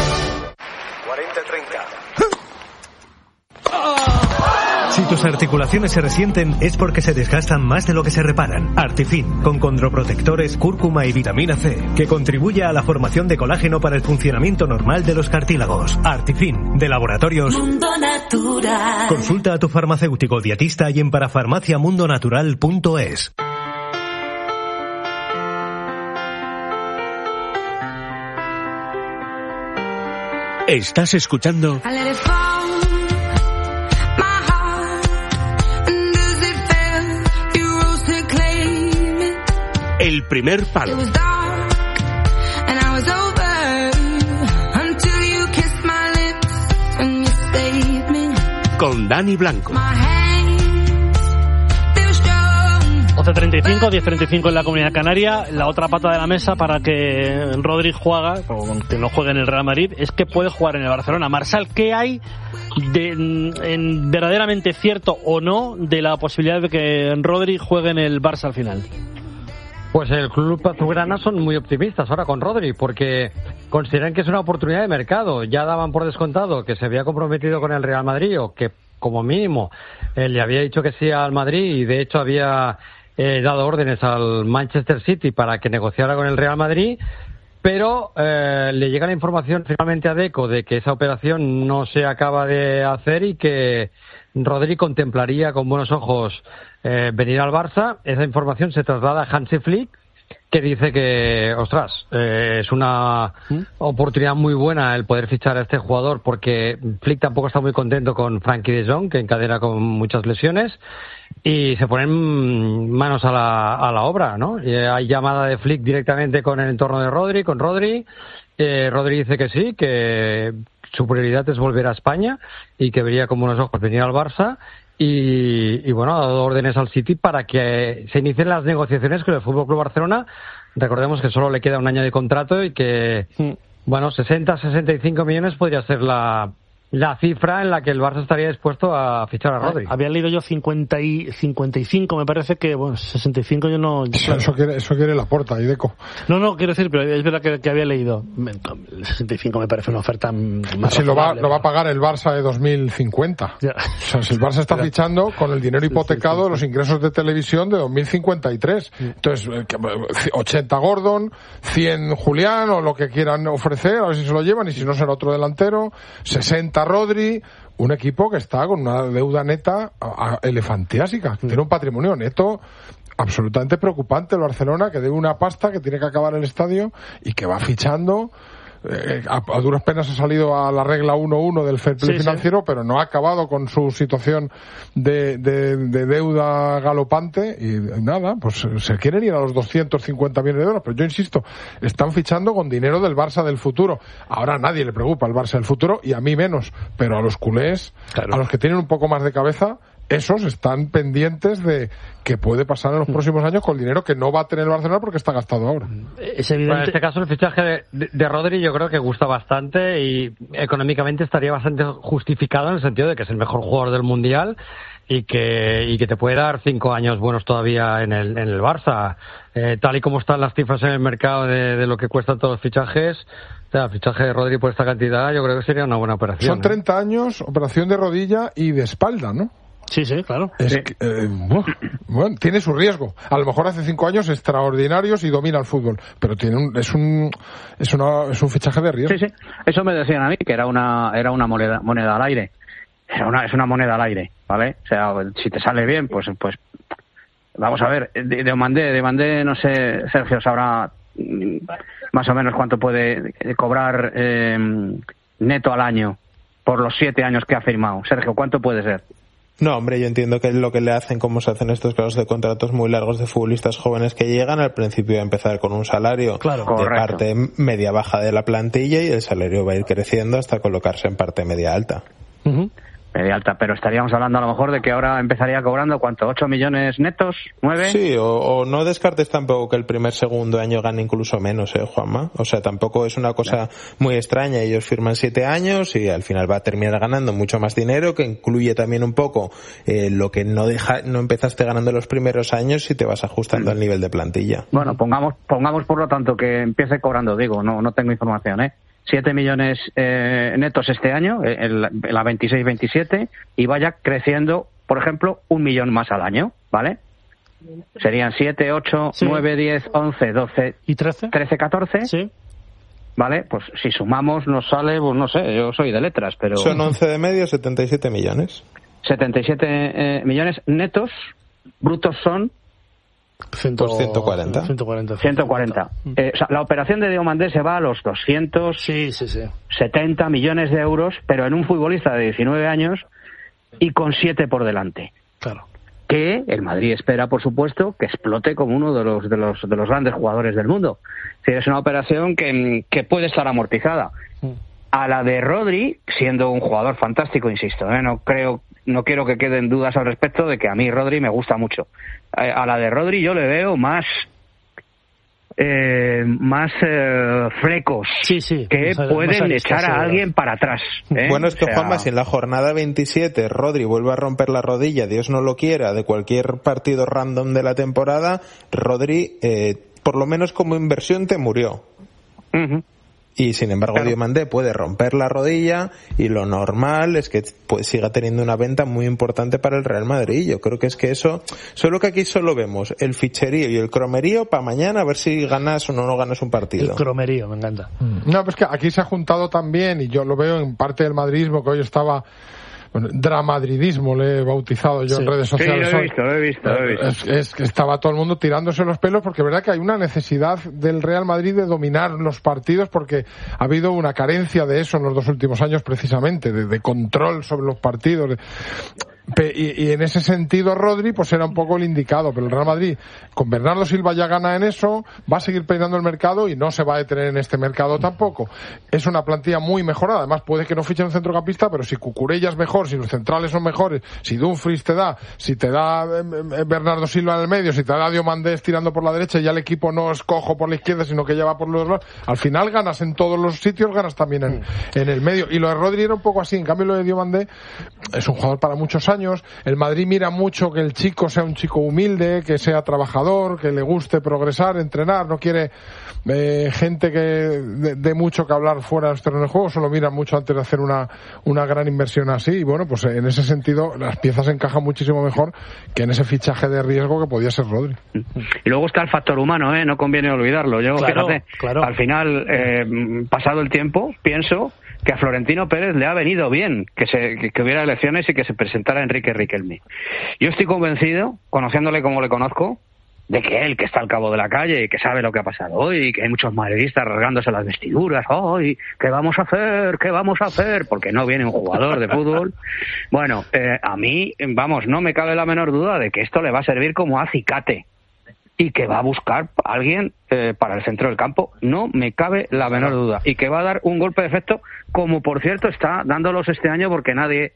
40-30. Si tus articulaciones se resienten es porque se desgastan más de lo que se reparan. Artifin, con condroprotectores, cúrcuma y vitamina C, que contribuye a la formación de colágeno para el funcionamiento normal de los cartílagos. Artifin, de Laboratorios Mundo Natural. Consulta a tu farmacéutico dietista y en parafarmaciamundonatural.es. Estás escuchando El primer palo. Con Dani Blanco. 11:35, 10:35 en la Comunidad Canaria. La otra pata de la mesa para que Rodri juegue, o que no juegue en el Real Madrid, es que puede jugar en el Barcelona. Marsal, ¿qué hay en verdaderamente cierto o no de la posibilidad de que Rodri juegue en el Barça al final? Pues el club azulgrana son muy optimistas ahora con Rodri, porque consideran que es una oportunidad de mercado. Ya daban por descontado que se había comprometido con el Real Madrid, o que como mínimo le había dicho que sí al Madrid, y de hecho había dado órdenes al Manchester City para que negociara con el Real Madrid, pero le llega la información finalmente a Deco de que esa operación no se acaba de hacer y que Rodri contemplaría con buenos ojos venir al Barça. Esa información se traslada a Hansi Flick, que dice que, ostras, es una oportunidad muy buena el poder fichar a este jugador, porque Flick tampoco está muy contento con Frankie de Jong, que encadena con muchas lesiones, y se ponen manos a la obra, ¿no? Y hay llamada de Flick directamente con el entorno de Rodri, con Rodri. Rodri dice que sí, que su prioridad es volver a España y que vería con buenos ojos venir al Barça. Y bueno, ha dado órdenes al City para que se inicien las negociaciones con el Fútbol Club Barcelona. Recordemos que solo le queda un año de contrato y que, bueno, 60-65 millones podría ser la cifra en la que el Barça estaría dispuesto a fichar a Rodri. Había leído yo 55, me parece que, bueno, 65 yo no... Eso quiere Laporta y Deco. No, quiero decir, pero es verdad que había leído. El 65 me parece una oferta más si lo va a pagar el Barça de 2050. Ya. O sea, si el Barça está fichando con el dinero hipotecado de los ingresos de televisión de 2053. Entonces, 80 Gordon, 100 Julián, o lo que quieran ofrecer, a ver si se lo llevan, y si no será otro delantero, 60 Rodri, un equipo que está con una deuda neta elefantiásica, tiene un patrimonio neto absolutamente preocupante el Barcelona, que debe una pasta, que tiene que acabar el estadio y que va fichando. A duras penas ha salido a la regla 1-1 del fair play financiero, pero no ha acabado con su situación de deuda galopante, y nada, pues se quieren ir a los 250 millones de euros, pero yo insisto, están fichando con dinero del Barça del futuro. Ahora a nadie le preocupa el Barça del futuro, y a mí menos, pero a los culés, claro, a los que tienen un poco más de cabeza, esos están pendientes de qué puede pasar en los próximos años con el dinero que no va a tener el Barcelona porque está gastado ahora. Es evidente. Bueno, en este caso el fichaje de Rodri yo creo que gusta bastante y económicamente estaría bastante justificado en el sentido de que es el mejor jugador del Mundial y que te puede dar 5 años buenos todavía en el Barça. Tal y como están las cifras en el mercado de lo que cuestan todos los fichajes, o sea, el fichaje de Rodri por esta cantidad yo creo que sería una buena operación. Son 30 años, operación de rodilla y de espalda, ¿no? Sí, claro. Bueno, tiene su riesgo. A lo mejor hace 5 años extraordinarios y domina el fútbol, pero es un fichaje de riesgo. Sí. Eso me decían a mí, que era una moneda al aire. Es una moneda al aire, ¿vale? O sea, si te sale bien, pues vamos a ver. De Mandé, no sé, Sergio sabrá más o menos cuánto puede cobrar neto al año por los 7 años que ha firmado. Sergio, ¿cuánto puede ser? No, hombre, yo entiendo que es lo que le hacen, como se hacen estos casos de contratos muy largos de futbolistas jóvenes que llegan al principio a empezar con un salario de parte media-baja de la plantilla y el salario va a ir creciendo hasta colocarse en parte media-alta. Media alta, pero estaríamos hablando a lo mejor de que ahora empezaría cobrando, ¿cuánto? ¿8 millones netos? ¿9? Sí, o no descartes tampoco que el segundo año gane incluso menos, Juanma. O sea, tampoco es una cosa muy extraña. Ellos firman 7 años y al final va a terminar ganando mucho más dinero, que incluye también un poco lo que no empezaste ganando los primeros años si te vas ajustando al nivel de plantilla. Bueno, pongamos por lo tanto que empiece cobrando, no tengo información, 7 millones netos este año, la 26-27, y vaya creciendo, por ejemplo, 1 millón más al año, ¿vale? Serían 7, 8, 9, 10, 11, 12... ¿Y 13? 13, 14. Sí. ¿Vale? Pues si sumamos nos sale, pues no sé, yo soy de letras, pero... Son 11 de medio, 77 millones. 77 millones netos, brutos son... 140. 140. O sea, la operación de Diomandé se va a los 270 millones de euros, pero en un futbolista de 19 años y con 7 por delante. Claro. Que el Madrid espera, por supuesto, que explote como uno de los grandes jugadores del mundo. Es una operación que puede estar amortizada. A la de Rodri, siendo un jugador fantástico, insisto, no quiero que queden dudas al respecto de que a mí Rodri me gusta mucho. A la de Rodri yo le veo más flecos que pueden echar a alguien para atrás. Bueno, es que Juanma, si en la jornada 27 Rodri vuelve a romper la rodilla, Dios no lo quiera, de cualquier partido random de la temporada, Rodri, por lo menos como inversión, te murió. Y sin embargo Diomandé puede romper la rodilla y lo normal es que siga teniendo una venta muy importante para el Real Madrid. Yo creo que es que eso, solo que aquí solo vemos el ficherío y el cromerío para mañana a ver si ganas o no ganas un partido. El cromerío, me encanta. No, pues que aquí se ha juntado también, y yo lo veo en parte del madridismo, que hoy estaba... Bueno, dramadridismo le he bautizado yo en redes sociales. Sí, lo he visto. Es que estaba todo el mundo tirándose los pelos porque es verdad que hay una necesidad del Real Madrid de dominar los partidos porque ha habido una carencia de eso en los 2 últimos años precisamente, de control sobre los partidos. Y en ese sentido Rodri pues era un poco el indicado, pero el Real Madrid con Bernardo Silva ya gana en eso, va a seguir peinando el mercado y no se va a detener en este mercado tampoco. Es una plantilla muy mejorada, además puede que no fichen un centrocampista, pero si Cucurella es mejor, si los centrales son mejores, si Dumfries si te da Bernardo Silva en el medio, si te da Diomandé tirando por la derecha y ya el equipo no es cojo por la izquierda sino que ya va por los lados, al final ganas en todos los sitios, ganas también en el medio. Y lo de Rodri era un poco así, en cambio lo de Diomandé es un jugador para muchos años. El Madrid mira mucho que el chico sea un chico humilde, que sea trabajador, que le guste progresar, entrenar, no quiere gente que de mucho que hablar fuera de los terrenos de juego, solo mira mucho antes de hacer una gran inversión así, y bueno, pues en ese sentido las piezas encajan muchísimo mejor que en ese fichaje de riesgo que podía ser Rodri. Y luego está el factor humano, no conviene olvidarlo. Yo, fíjate, al final, pasado el tiempo, pienso que a Florentino Pérez le ha venido bien que hubiera elecciones y que se presentara Enrique Riquelme. Yo estoy convencido, conociéndole como le conozco, de que él, que está al cabo de la calle y que sabe lo que ha pasado hoy, y que hay muchos madridistas rasgándose las vestiduras, hoy, ¿qué vamos a hacer? ¿Qué vamos a hacer? Porque no viene un jugador de fútbol. Bueno, a mí, no me cabe la menor duda de que esto le va a servir como acicate y que va a buscar a alguien para el centro del campo, no me cabe la menor duda, y que va a dar un golpe de efecto, como por cierto está dándolos este año, porque nadie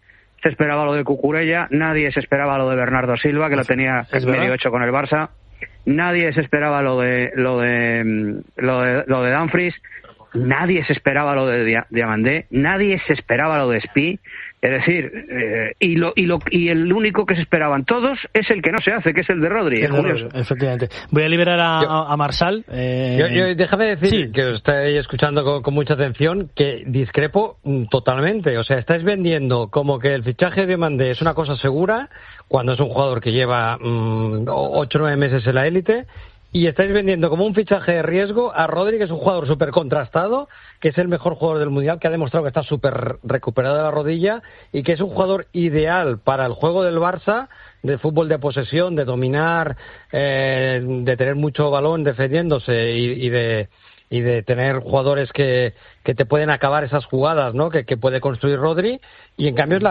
se esperaba lo de Cucurella, nadie se esperaba lo de Bernardo Silva, que lo tenía medio hecho con el Barça, nadie se esperaba lo de Dumfries, nadie se esperaba lo de Diamandé, nadie se esperaba lo de Spi. Es decir, y el único que se esperaban todos es el que no se hace, que es el de Rodri. Efectivamente. Voy a liberar a Marsal. Déjame decir que os estoy escuchando con mucha atención, que discrepo totalmente. O sea, estáis vendiendo como que el fichaje de Diamandé es una cosa segura, cuando es un jugador que lleva 8 o 9 meses en la élite, y estáis vendiendo como un fichaje de riesgo a Rodri, que es un jugador súper contrastado, que es el mejor jugador del Mundial, que ha demostrado que está súper recuperado de la rodilla y que es un jugador ideal para el juego del Barça, de fútbol de posesión, de dominar, de tener mucho balón defendiéndose y de tener jugadores que te pueden acabar esas jugadas, ¿no? Que puede construir Rodri, y en cambio es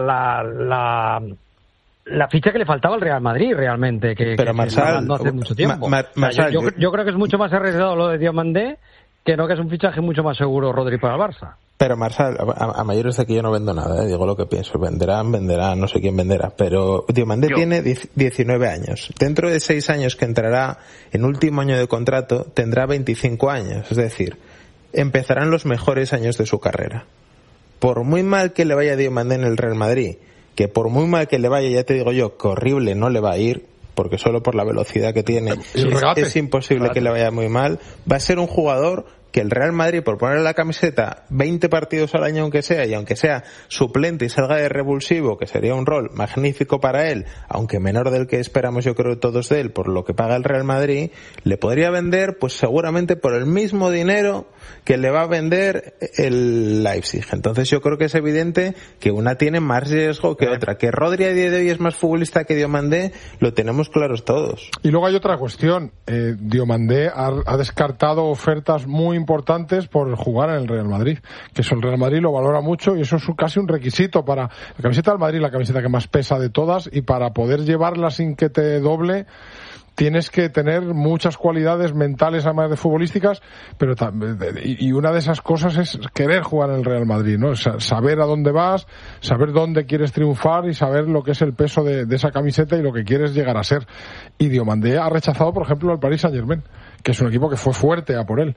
la ficha que le faltaba al Real Madrid realmente, pero Marsal, no hace mucho tiempo. Yo creo que es mucho más arriesgado lo de Diamandé, que es un fichaje mucho más seguro Rodri para el Barça. Pero Marsal, a mayores de que yo no vendo nada, digo lo que pienso, venderán, no sé quién venderá, pero Diamandé tiene 19 años. Dentro de 6 años, que entrará en último año de contrato, tendrá 25 años, es decir, empezarán los mejores años de su carrera. Por muy mal que le vaya a Diamandé en el Real Madrid, que por muy mal que le vaya, ya te digo yo, que horrible no le va a ir, porque solo por la velocidad que tiene es imposible que le vaya muy mal, va a ser un jugador que el Real Madrid, por ponerle la camiseta 20 partidos al año aunque sea, y aunque sea suplente y salga de revulsivo, que sería un rol magnífico para él, aunque menor del que esperamos yo creo todos de él, por lo que paga el Real Madrid, le podría vender pues seguramente por el mismo dinero que le va a vender el Leipzig. Entonces yo creo que es evidente que una tiene más riesgo que otra. Que Rodri a día de hoy es más futbolista que Diomandé, lo tenemos claros todos. Y luego hay otra cuestión. Diomandé ha descartado ofertas muy importantes por jugar en el Real Madrid, que eso el Real Madrid lo valora mucho, y eso es casi un requisito para la camiseta del Madrid, la camiseta que más pesa de todas, y para poder llevarla sin que te doble tienes que tener muchas cualidades mentales además de futbolísticas, pero y una de esas cosas es querer jugar en el Real Madrid, ¿no? Saber a dónde vas, saber dónde quieres triunfar y saber lo que es el peso de esa camiseta y lo que quieres llegar a ser. Y Diomandé ha rechazado, por ejemplo, al Paris Saint-Germain, que es un equipo que fue fuerte a por él.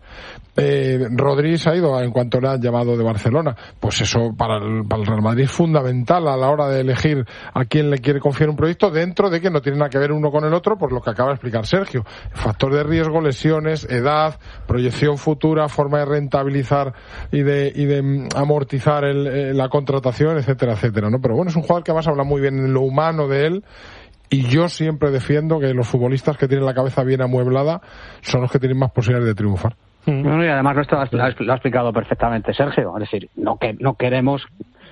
Rodri se ha ido en cuanto le han llamado de Barcelona. Pues eso para el Real Madrid es fundamental a la hora de elegir a quién le quiere confiar un proyecto, dentro de que no tiene nada que ver uno con el otro, por lo que acaba de explicar Sergio. Factor de riesgo, lesiones, edad, proyección futura, forma de rentabilizar y de amortizar la contratación, etcétera, etcétera, ¿no? Pero bueno, es un jugador que además habla muy bien en lo humano de él. Y yo siempre defiendo que los futbolistas que tienen la cabeza bien amueblada son los que tienen más posibilidades de triunfar. Bueno, y además lo ha explicado perfectamente Sergio. Es decir, no queremos,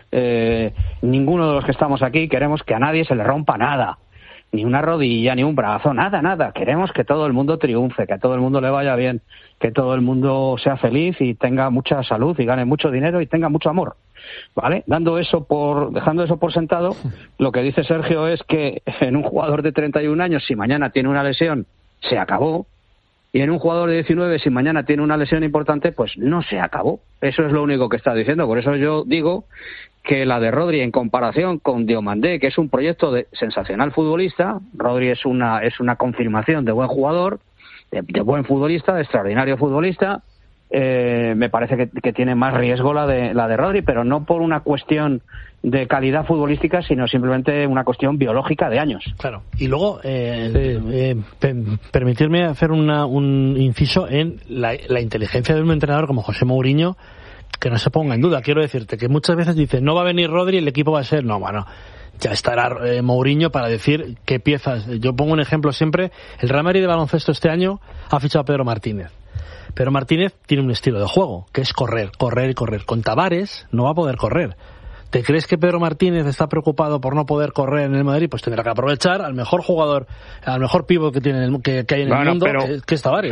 ninguno de los que estamos aquí queremos que a nadie se le rompa nada. Ni una rodilla, ni un brazo, nada. Queremos que todo el mundo triunfe, que a todo el mundo le vaya bien, que todo el mundo sea feliz y tenga mucha salud y gane mucho dinero y tenga mucho amor. ¿Vale? Dejando eso por sentado, lo que dice Sergio es que en un jugador de 31 años, si mañana tiene una lesión, se acabó. Y en un jugador de 19, si mañana tiene una lesión importante, pues no se acabó. Eso es lo único que está diciendo. Por eso yo digo que la de Rodri, en comparación con Diomandé, que es un proyecto de sensacional futbolista, Rodri es una confirmación de buen jugador, de buen futbolista, de extraordinario futbolista. Me parece que tiene más riesgo la de Rodri, pero no por una cuestión de calidad futbolística, sino simplemente una cuestión biológica de años. Claro. Y luego permitirme hacer un inciso en la inteligencia de un entrenador como José Mourinho, que no se ponga en duda. Quiero decirte que muchas veces dice, no va a venir Rodri, el equipo va a ser... No, bueno, ya estará Mourinho para decir qué piezas. Yo pongo un ejemplo siempre. El Real Madrid de baloncesto este año ha fichado a Pedro Martínez. Pedro Martínez tiene un estilo de juego, que es correr. Con Tavares no va a poder correr. ¿Te crees que Pedro Martínez está preocupado por no poder correr en el Madrid? Pues tendrá que aprovechar al mejor jugador, al mejor pívot que hay en el mundo, que es Tavares.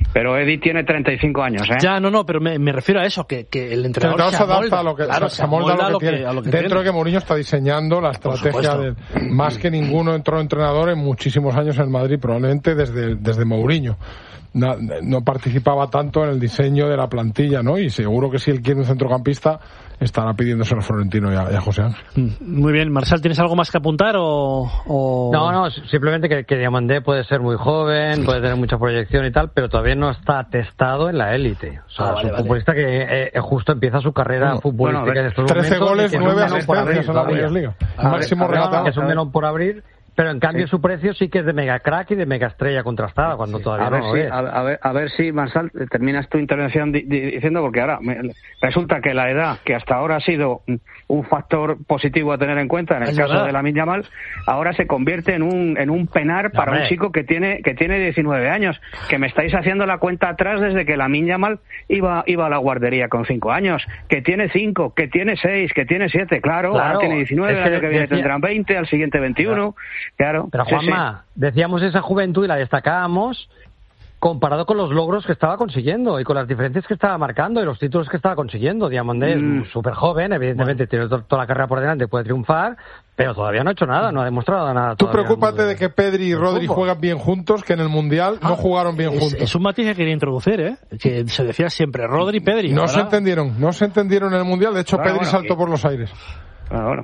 Pero Eddie tiene 35 años, ¿eh? Ya, no, pero me refiero a eso, que el entrenador se adapta a lo que, claro, se amolda a lo que tiene. Dentro de que Mourinho está diseñando la estrategia más que ninguno entrenador en muchísimos años en el Madrid, probablemente desde Mourinho. No participaba tanto en el diseño de la plantilla, ¿no? Y seguro que si él quiere un centrocampista estará pidiéndoselo a Florentino y a José Ángel. Muy bien, Marcel, ¿tienes algo más que apuntar o...? No, simplemente que Diamandé puede ser muy joven, puede tener mucha proyección y tal, pero todavía no está testado en la élite. O sea, es un futbolista que justo empieza su carrera futbolística en estos 13 momentos. 13 goles, 9 asistencias en la Bundesliga. Máximo regatador. Es un melón por abrir. Pero en cambio su precio sí que es de mega crack y de mega estrella contrastada, cuando todavía no lo es. A ver si, Marsal, terminas tu intervención diciendo, porque ahora resulta que la edad, que hasta ahora ha sido un factor positivo a tener en cuenta en el caso de Lamine Yamal, ahora se convierte en un penar para un chico que tiene 19 años, que me estáis haciendo la cuenta atrás desde que Lamine Yamal iba a la guardería con 5 años, que tiene 5, que tiene 6, que tiene 7, claro, ahora tiene 19, el año que viene tendrán 20, al siguiente 21... Claro. Pero Juanma, decíamos esa juventud y la destacábamos comparado con los logros que estaba consiguiendo y con las diferencias que estaba marcando y los títulos que estaba consiguiendo. Diamandé es súper joven, evidentemente tiene toda la carrera por delante, puede triunfar, pero todavía no ha hecho nada, no ha demostrado nada. Tú preocúpate de que Pedri y Rodri juegan bien juntos, que en el Mundial no jugaron bien juntos. Es un matiz que quería introducir, que se decía siempre Rodri y Pedri. No se entendieron en el Mundial, de hecho Pedri saltó por los aires. Bueno.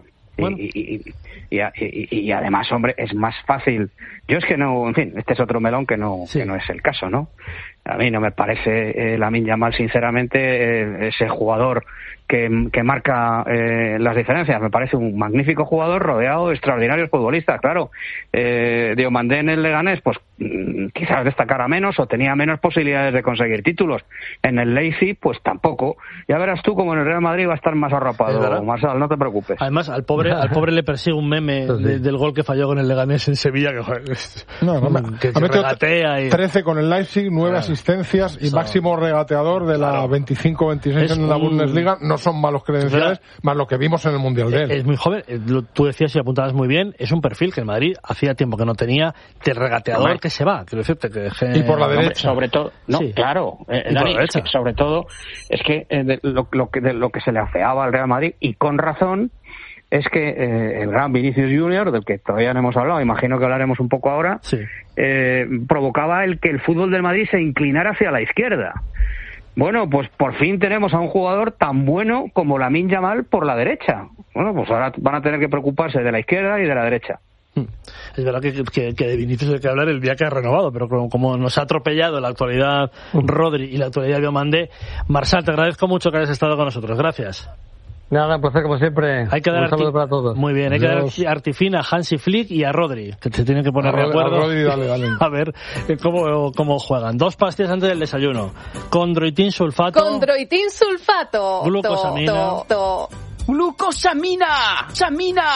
Y además, hombre, es más fácil. Yo es que no, en fin, este es otro melón que no es el caso, ¿no? A mí no me parece Lamine Yamal, sinceramente, ese jugador que marca las diferencias. Me parece un magnífico jugador rodeado de extraordinarios futbolistas, claro. Diomandé en el Leganés, pues quizás destacara menos o tenía menos posibilidades de conseguir títulos. En el Leipzig, pues tampoco. Ya verás tú como en el Real Madrid va a estar más arropado, Marcel, no te preocupes. Además, al pobre le persigue un meme del gol que falló con el Leganés en Sevilla, que regatea y... 13 con el Leipzig, 9 asistencias y máximo regateador de la 25-26 en la Bundesliga. No son malos credenciales, más lo que vimos en el Mundial de él. Es muy joven, tú decías y apuntabas muy bien, es un perfil que en Madrid hacía tiempo que no tenía, del regateador que se va, quiero decirte que... Y por la derecha. Sobre todo, claro, Dani, sobre todo, es que lo que se le afeaba al Real Madrid, y con razón, es que el gran Vinicius Junior, del que todavía no hemos hablado, imagino que hablaremos un poco ahora, provocaba que el fútbol del Madrid se inclinara hacia la izquierda. Bueno, pues por fin tenemos a un jugador tan bueno como Lamine Yamal por la derecha. Bueno, pues ahora van a tener que preocuparse de la izquierda y de la derecha. Es verdad que de Vinicius hay que hablar el día que ha renovado, pero como nos ha atropellado la actualidad Rodri y la actualidad Diomandé, Marsal, te agradezco mucho que hayas estado con nosotros. Gracias. Nada, un placer como siempre. Hay que dar un saludo para todos. Muy bien, hay que dar Artifin a Hansi Flick y a Rodri, que se tienen que poner de acuerdo. A Rodri, dale. A ver cómo juegan. 2 pastillas antes del desayuno. Condroitin sulfato. Glucosamina. Glucosamina.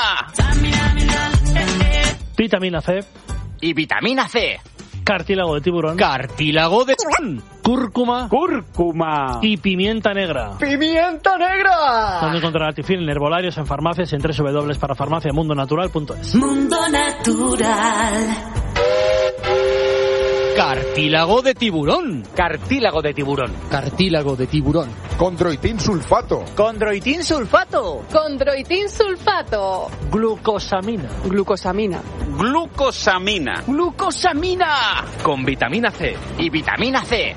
Vitamina C. Y vitamina C. Cartílago de tiburón. Cúrcuma. Y pimienta negra. ¿Dónde encontrar Artifin? En herbolarios, en farmacias, en www.parafarmaciamundonatural.es. Mundo Natural. Cartílago de tiburón. Condroitin sulfato. Glucosamina. Con vitamina C. Y vitamina C.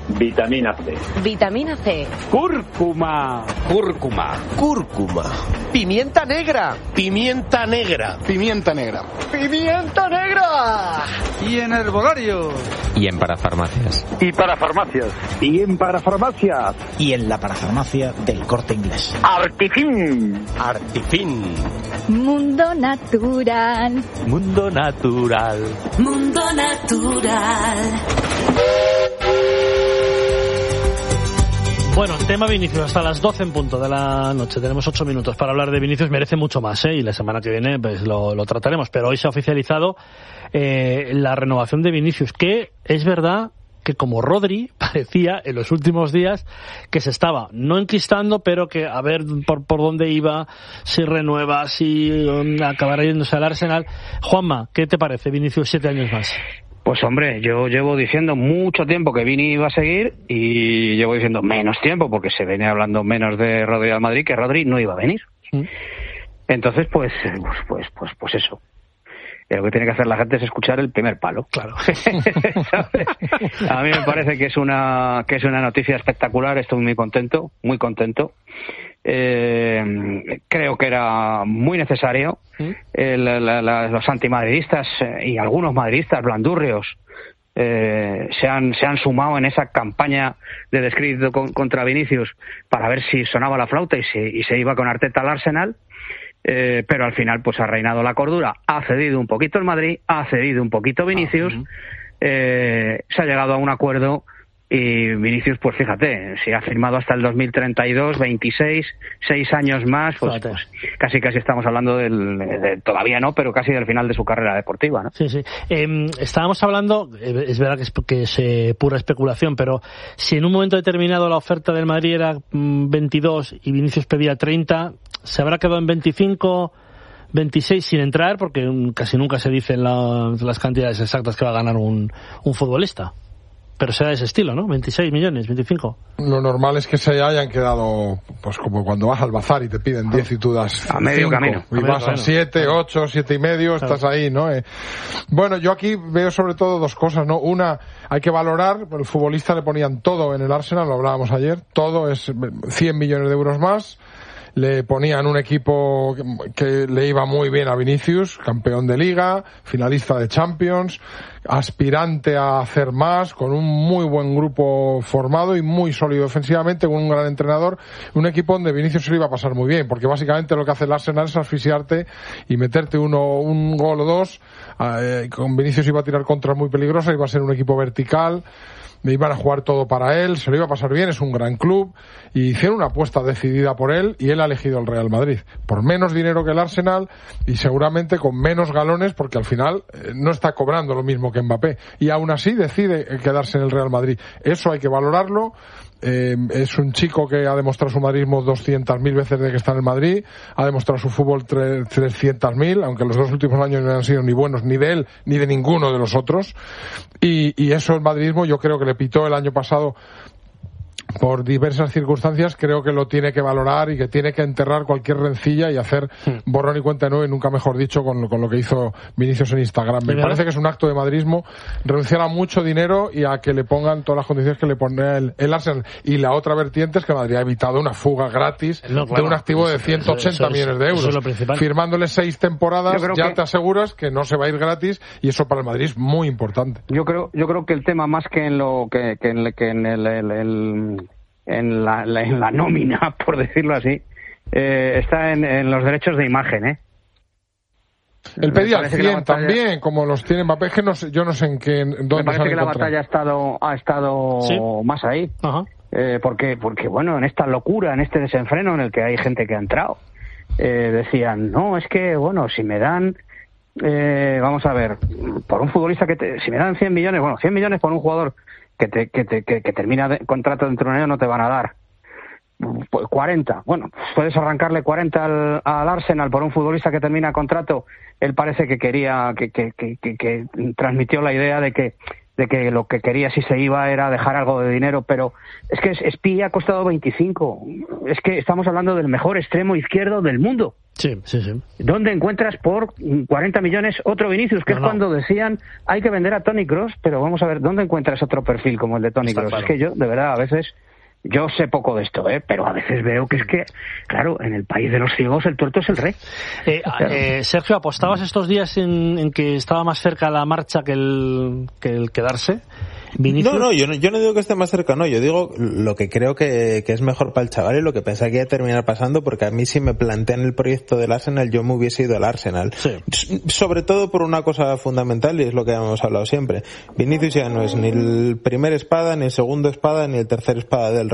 Cúrcuma. Pimienta negra. Y en herbolario. Y en parafarmacias. Y en parafarmacias. Y en la parafarmacia del Corte Inglés. Artifin. Mundo Natural. Bueno, tema Vinicius, hasta las 12 en punto de la noche. Tenemos 8 minutos para hablar de Vinicius. Merece mucho más, y la semana que viene pues lo trataremos. Pero hoy se ha oficializado la renovación de Vinicius, que es verdad que como Rodri parecía en los últimos días que se estaba no enquistando, pero que a ver por dónde iba, si renueva, si acabará yéndose al Arsenal. Juanma, ¿qué te parece Vinicius 7 años más? Pues hombre, yo llevo diciendo mucho tiempo que Vini iba a seguir y llevo diciendo menos tiempo porque se venía hablando menos de Rodri al Madrid, que Rodri no iba a venir. Entonces, pues eso. Lo que tiene que hacer la gente es escuchar el primer palo. Claro. A mí me parece que es una noticia espectacular. Estoy muy contento, muy contento. Creo que era muy necesario. Los antimadridistas y algunos madridistas blandurrios se han sumado en esa campaña de descrédito contra Vinicius para ver si sonaba la flauta y se iba con Arteta al Arsenal. Pero al final pues ha reinado la cordura, ha cedido un poquito el Madrid, ha cedido un poquito Vinicius, se ha llegado a un acuerdo y Vinicius, pues fíjate, si ha firmado hasta el 2032, 26, 6 años más, pues casi estamos hablando de todavía no, pero casi del final de su carrera deportiva, ¿no? Sí. Estábamos hablando, es verdad que es pura especulación, pero si en un momento determinado la oferta del Madrid era 22 y Vinicius pedía 30, ¿se habrá quedado en 25, 26 sin entrar? Porque casi nunca se dicen las cantidades exactas que va a ganar un futbolista. Pero será de ese estilo, ¿no? 26 millones, 25. Lo normal es que se hayan quedado, pues como cuando vas al bazar y te piden 10 y tú das a medio 5, camino. Y vas a 7, 8, 7 y medio, estás ahí, ¿no? Bueno, yo aquí veo sobre todo dos cosas, ¿no? Una, hay que valorar, el futbolista le ponían todo en el Arsenal, lo hablábamos ayer, todo es 100 millones de euros más. Le ponían un equipo que le iba muy bien a Vinicius, campeón de Liga, finalista de Champions, aspirante a hacer más, con un muy buen grupo formado y muy sólido defensivamente, con un gran entrenador, un equipo donde Vinicius se lo iba a pasar muy bien, porque básicamente lo que hace el Arsenal es asfixiarte y meterte un gol o dos. Con Vinicius iba a tirar contras muy peligrosas, iba a ser un equipo vertical, iban a jugar todo para él, se lo iba a pasar bien, es un gran club, y hicieron una apuesta decidida por él y él ha elegido el Real Madrid, por menos dinero que el Arsenal y seguramente con menos galones, porque al final no está cobrando lo mismo que Mbappé, y aún así decide quedarse en el Real Madrid. Eso hay que valorarlo. Es un chico que ha demostrado su madridismo 200.000 veces desde que está en el Madrid, ha demostrado su fútbol 300.000, aunque los 2 últimos años no han sido ni buenos ni de él ni de ninguno de los otros, y eso el madridismo yo creo que le pitó el año pasado por diversas circunstancias, creo que lo tiene que valorar y que tiene que enterrar cualquier rencilla y hacer borrón y cuenta nueva, y nunca mejor dicho, con lo que hizo Vinicius en Instagram. Me parece que es un acto de madridismo renunciar a mucho dinero y a que le pongan todas las condiciones que le pone el Arsenal. Y la otra vertiente es que Madrid ha evitado una fuga gratis de un activo de 180 millones de euros. Firmándole 6 temporadas ya te aseguras que no se va a ir gratis, y eso para el Madrid es muy importante. Yo creo que el tema, más que en lo que en la nómina, por decirlo así, está en los derechos de imagen, Él pedía el 100 también, como los tiene Mbappé, que yo no sé dónde. Me parece que la batalla ha estado ¿sí? más ahí. Ajá. Porque bueno, en esta locura, en este desenfreno en el que hay gente que ha entrado, decían, no, es que bueno, si me dan vamos a ver, por un futbolista si me dan 100 millones, bueno, 100 millones por un jugador que termina de contrato dentro de un año no te van a dar 40. Bueno, puedes arrancarle 40 al Arsenal por un futbolista que termina contrato. Él parece que quería que transmitió la idea de que lo que quería si se iba era dejar algo de dinero, pero es que Spi ha costado 25. Es que estamos hablando del mejor extremo izquierdo del mundo. Sí. ¿Dónde encuentras por 40 millones otro Vinicius? Que es cuando decían hay que vender a Toni Kroos, pero vamos a ver, ¿dónde encuentras otro perfil como el de Toni Kroos? Claro. Es que yo, de verdad, a veces... Yo sé poco de esto, pero a veces veo que es que, claro, en el país de los ciegos el tuerto es el rey. Sergio, ¿apostabas estos días en que estaba más cerca la marcha que el quedarse? ¿Vinicius? No, yo no digo que esté más cerca, no. Yo digo lo que creo que es mejor para el chaval y lo que pensaba que iba a terminar pasando, porque a mí si me plantean el proyecto del Arsenal, yo me hubiese ido al Arsenal. Sí. Sobre todo por una cosa fundamental, y es lo que hemos hablado siempre. Vinicius ya no es ni el primer espada, ni el segundo espada, ni el tercer espada del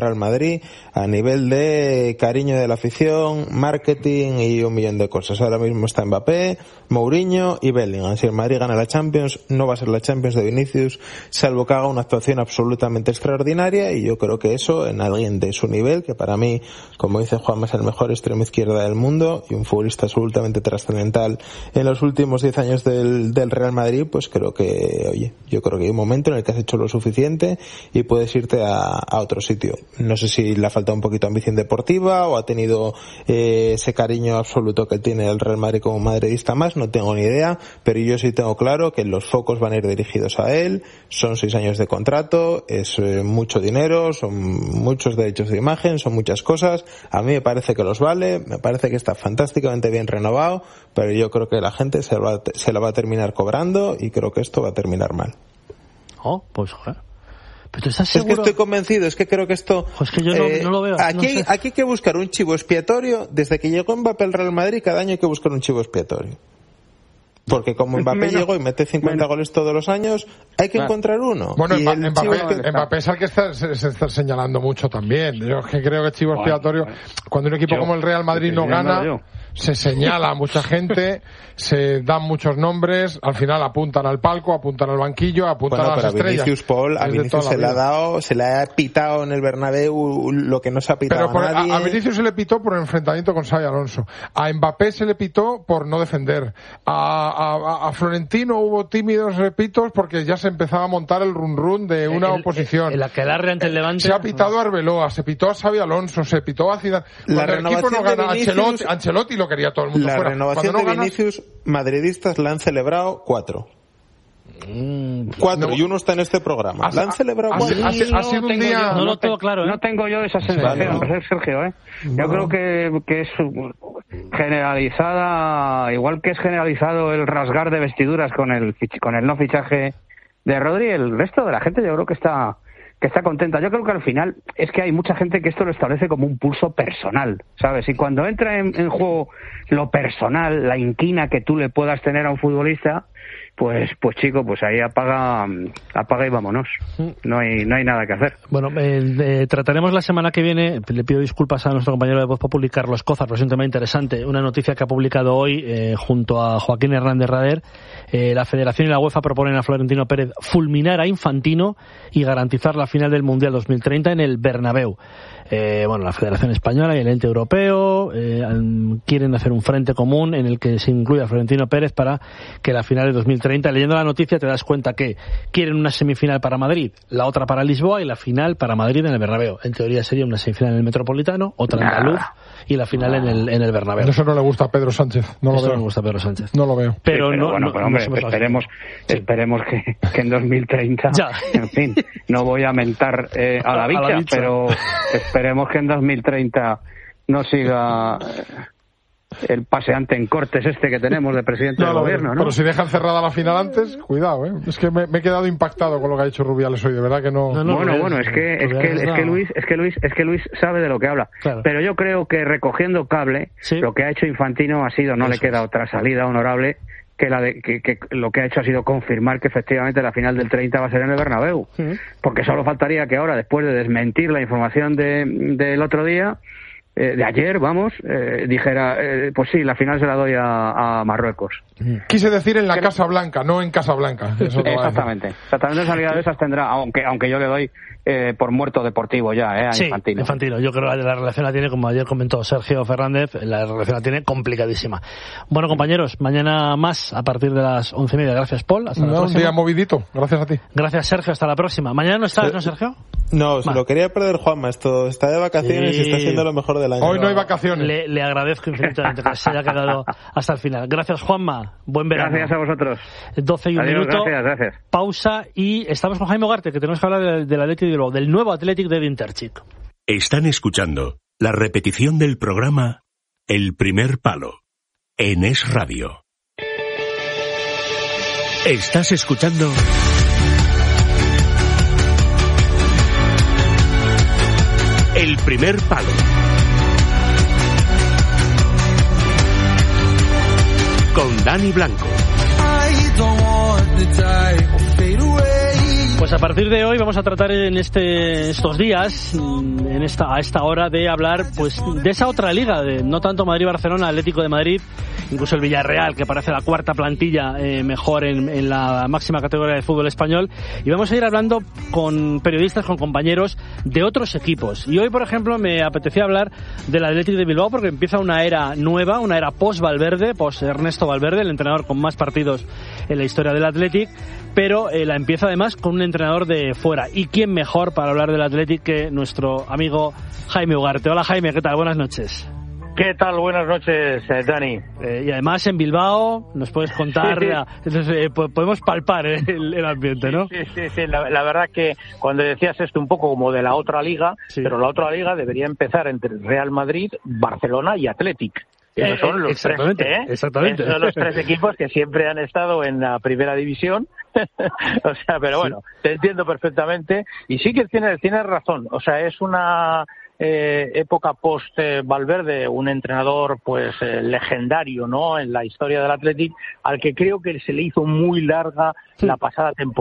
Real Madrid a nivel de cariño de la afición, marketing y 1 millón de cosas. Ahora mismo está Mbappé, Mourinho y Bellingham. Si el Madrid gana la Champions, no va a ser la Champions de Vinicius, salvo que haga una actuación absolutamente extraordinaria, y yo creo que eso en alguien de su nivel, que para mí, como dice Juanma, es el mejor extremo izquierda del mundo y un futbolista absolutamente trascendental en los últimos 10 años del Real Madrid, pues creo que, oye, yo creo que hay un momento en el que has hecho lo suficiente y puedes irte a otro sitio. No sé si le ha faltado un poquito de ambición deportiva o ha tenido ese cariño absoluto que tiene el Real Madrid como madridista más, no tengo ni idea, pero yo sí tengo claro que los focos van a ir dirigidos a él. Son 6 años de contrato, es mucho dinero, son muchos derechos de imagen, son muchas cosas. A mí me parece que los vale, me parece que está fantásticamente bien renovado, pero yo creo que la gente se la va a terminar cobrando y creo que esto va a terminar mal. Oh, pues joder. ¿Pero tú estás seguro? Es que estoy convencido, es que creo que esto... Pues que yo no lo veo. Aquí, no sé. Aquí hay que buscar un chivo expiatorio. Desde que llegó Mbappé al Real Madrid, cada año hay que buscar un chivo expiatorio. Porque como Mbappé llegó y mete 50 goles todos los años, hay que encontrar uno. Bueno, Mbappé es al que se está señalando mucho también. Yo es que creo que chivo expiatorio, cuando un equipo como el Real Madrid no gana, se señala a mucha gente, se dan muchos nombres, al final apuntan al palco, apuntan al banquillo, apuntan a las estrellas. A Vinicius se le ha pitado en el Bernabéu lo que no se ha pitado a nadie. A Vinicius se le pitó por el enfrentamiento con Xabi Alonso. A Mbappé se le pitó por no defender. A Florentino hubo tímidos pitos porque ya se empezaba a montar el run de una oposición. El aquelarre ante el Levante. Se ha pitado a Arbeloa, se pitó a Xabi Alonso, se pitó a Zidane. Cuando el equipo no gana, Ancelotti lo quería todo el mundo fuera. La renovación de Vinicius, madridistas la han celebrado 4. 4 y uno está en este programa. La han celebrado 4. Ha sido un día... No lo tengo claro, No tengo yo esa sensación, Sergio, Yo creo que es generalizada, igual que es generalizado el rasgar de vestiduras con el no fichaje de Rodri, el resto de la gente yo creo que está contenta. Yo creo que al final es que hay mucha gente que esto lo establece como un pulso personal, ¿sabes? Y cuando entra en juego lo personal, la inquina que tú le puedas tener a un futbolista, pues chico, pues ahí apaga y vámonos. No hay nada que hacer. Bueno, trataremos la semana que viene, le pido disculpas a nuestro compañero de Voz Populi, Carlos Cozar, pero es un tema interesante, una noticia que ha publicado hoy junto a Joaquín Hernández Rader. La Federación y la UEFA proponen a Florentino Pérez fulminar a Infantino y garantizar la final del Mundial 2030 en el Bernabéu. La Federación Española y el ente europeo quieren hacer un frente común en el que se incluya a Florentino Pérez para que la final de 2030, leyendo la noticia te das cuenta que quieren una semifinal para Madrid, la otra para Lisboa y la final para Madrid en el Bernabéu. En teoría sería una semifinal en el Metropolitano, otra en Andaluz y la final en el Bernabéu. Eso no le gusta a Pedro Sánchez. No le gusta a Pedro Sánchez. No lo veo. Pero hombre, esperemos que en 2030, en fin, no voy a mentar a la bicha, pero esperemos que en 2030 no siga el paseante en cortes que tenemos de presidente del gobierno, ¿no? Pero si dejan cerrada la final antes, cuidado, Es que me he quedado impactado con lo que ha dicho Rubiales hoy, de verdad que no. Bueno, es que Luis sabe de lo que habla. Claro. Pero yo creo que recogiendo cable, lo que ha hecho Infantino ha sido, no le queda otra salida honorable que lo que ha hecho ha sido confirmar que efectivamente la final del 30 va a ser en el Bernabéu. Porque solo faltaría que ahora, después de desmentir la información del otro día, de ayer, dijera, pues sí, la final se la doy a Marruecos. Quise decir en la Casa Blanca, no en Casablanca. Exactamente salida de esas tendrá, aunque yo le doy por muerto deportivo ya, a Infantino. Infantino. Yo creo que la relación la tiene, como ayer comentó Sergio Fernández, la relación la tiene complicadísima. Bueno, compañeros, mañana más a partir de las 11:30. Gracias, Paul. Hasta la próxima. Un día movidito. Gracias a ti. Gracias, Sergio. Hasta la próxima. Mañana no estás, ¿no, Sergio? No, se lo quería perder Juanma. Esto está de vacaciones y está siendo lo mejor del año. Hoy no hay vacaciones. Le agradezco infinitamente que se haya quedado hasta el final. Gracias, Juanma. Buen verano. Gracias a vosotros. 12 y un minuto. Gracias. Pausa y estamos con Jaime Ugarte, que tenemos que hablar del nuevo Athletic de Winterchick. Están escuchando la repetición del programa El Primer Palo en Es Radio. Estás escuchando El Primer Palo con Dani Blanco. I don't want to die or fade away. Pues a partir de hoy vamos a tratar en estos días, a esta hora, de hablar pues de esa otra liga, de no tanto Madrid-Barcelona, Atlético de Madrid, incluso el Villarreal, que parece la cuarta plantilla mejor en la máxima categoría de fútbol español, y vamos a ir hablando con periodistas, con compañeros de otros equipos. Y hoy, por ejemplo, me apetecía hablar del Athletic de Bilbao, porque empieza una era nueva, una era post-Valverde, post-Ernesto Valverde, el entrenador con más partidos en la historia del Athletic, pero la empieza además con un entrenador de fuera. ¿Y quién mejor para hablar del Athletic que nuestro amigo Jaime Ugarte? Hola Jaime, ¿qué tal? Buenas noches. ¿Qué tal? Buenas noches, Dani. Y además en Bilbao, nos puedes contar, entonces, podemos palpar el ambiente, ¿no? Sí. La verdad que cuando decías esto un poco como de la otra liga, pero la otra liga debería empezar entre Real Madrid, Barcelona y Athletic. Esos son los exactamente. Esos son los tres equipos que siempre han estado en la primera división. O sea, pero bueno, te entiendo perfectamente. Y sí que tienes razón. O sea, es una época post Valverde, un entrenador pues legendario, ¿no?, en la historia del Athletic, al que creo que se le hizo muy larga la pasada temporada.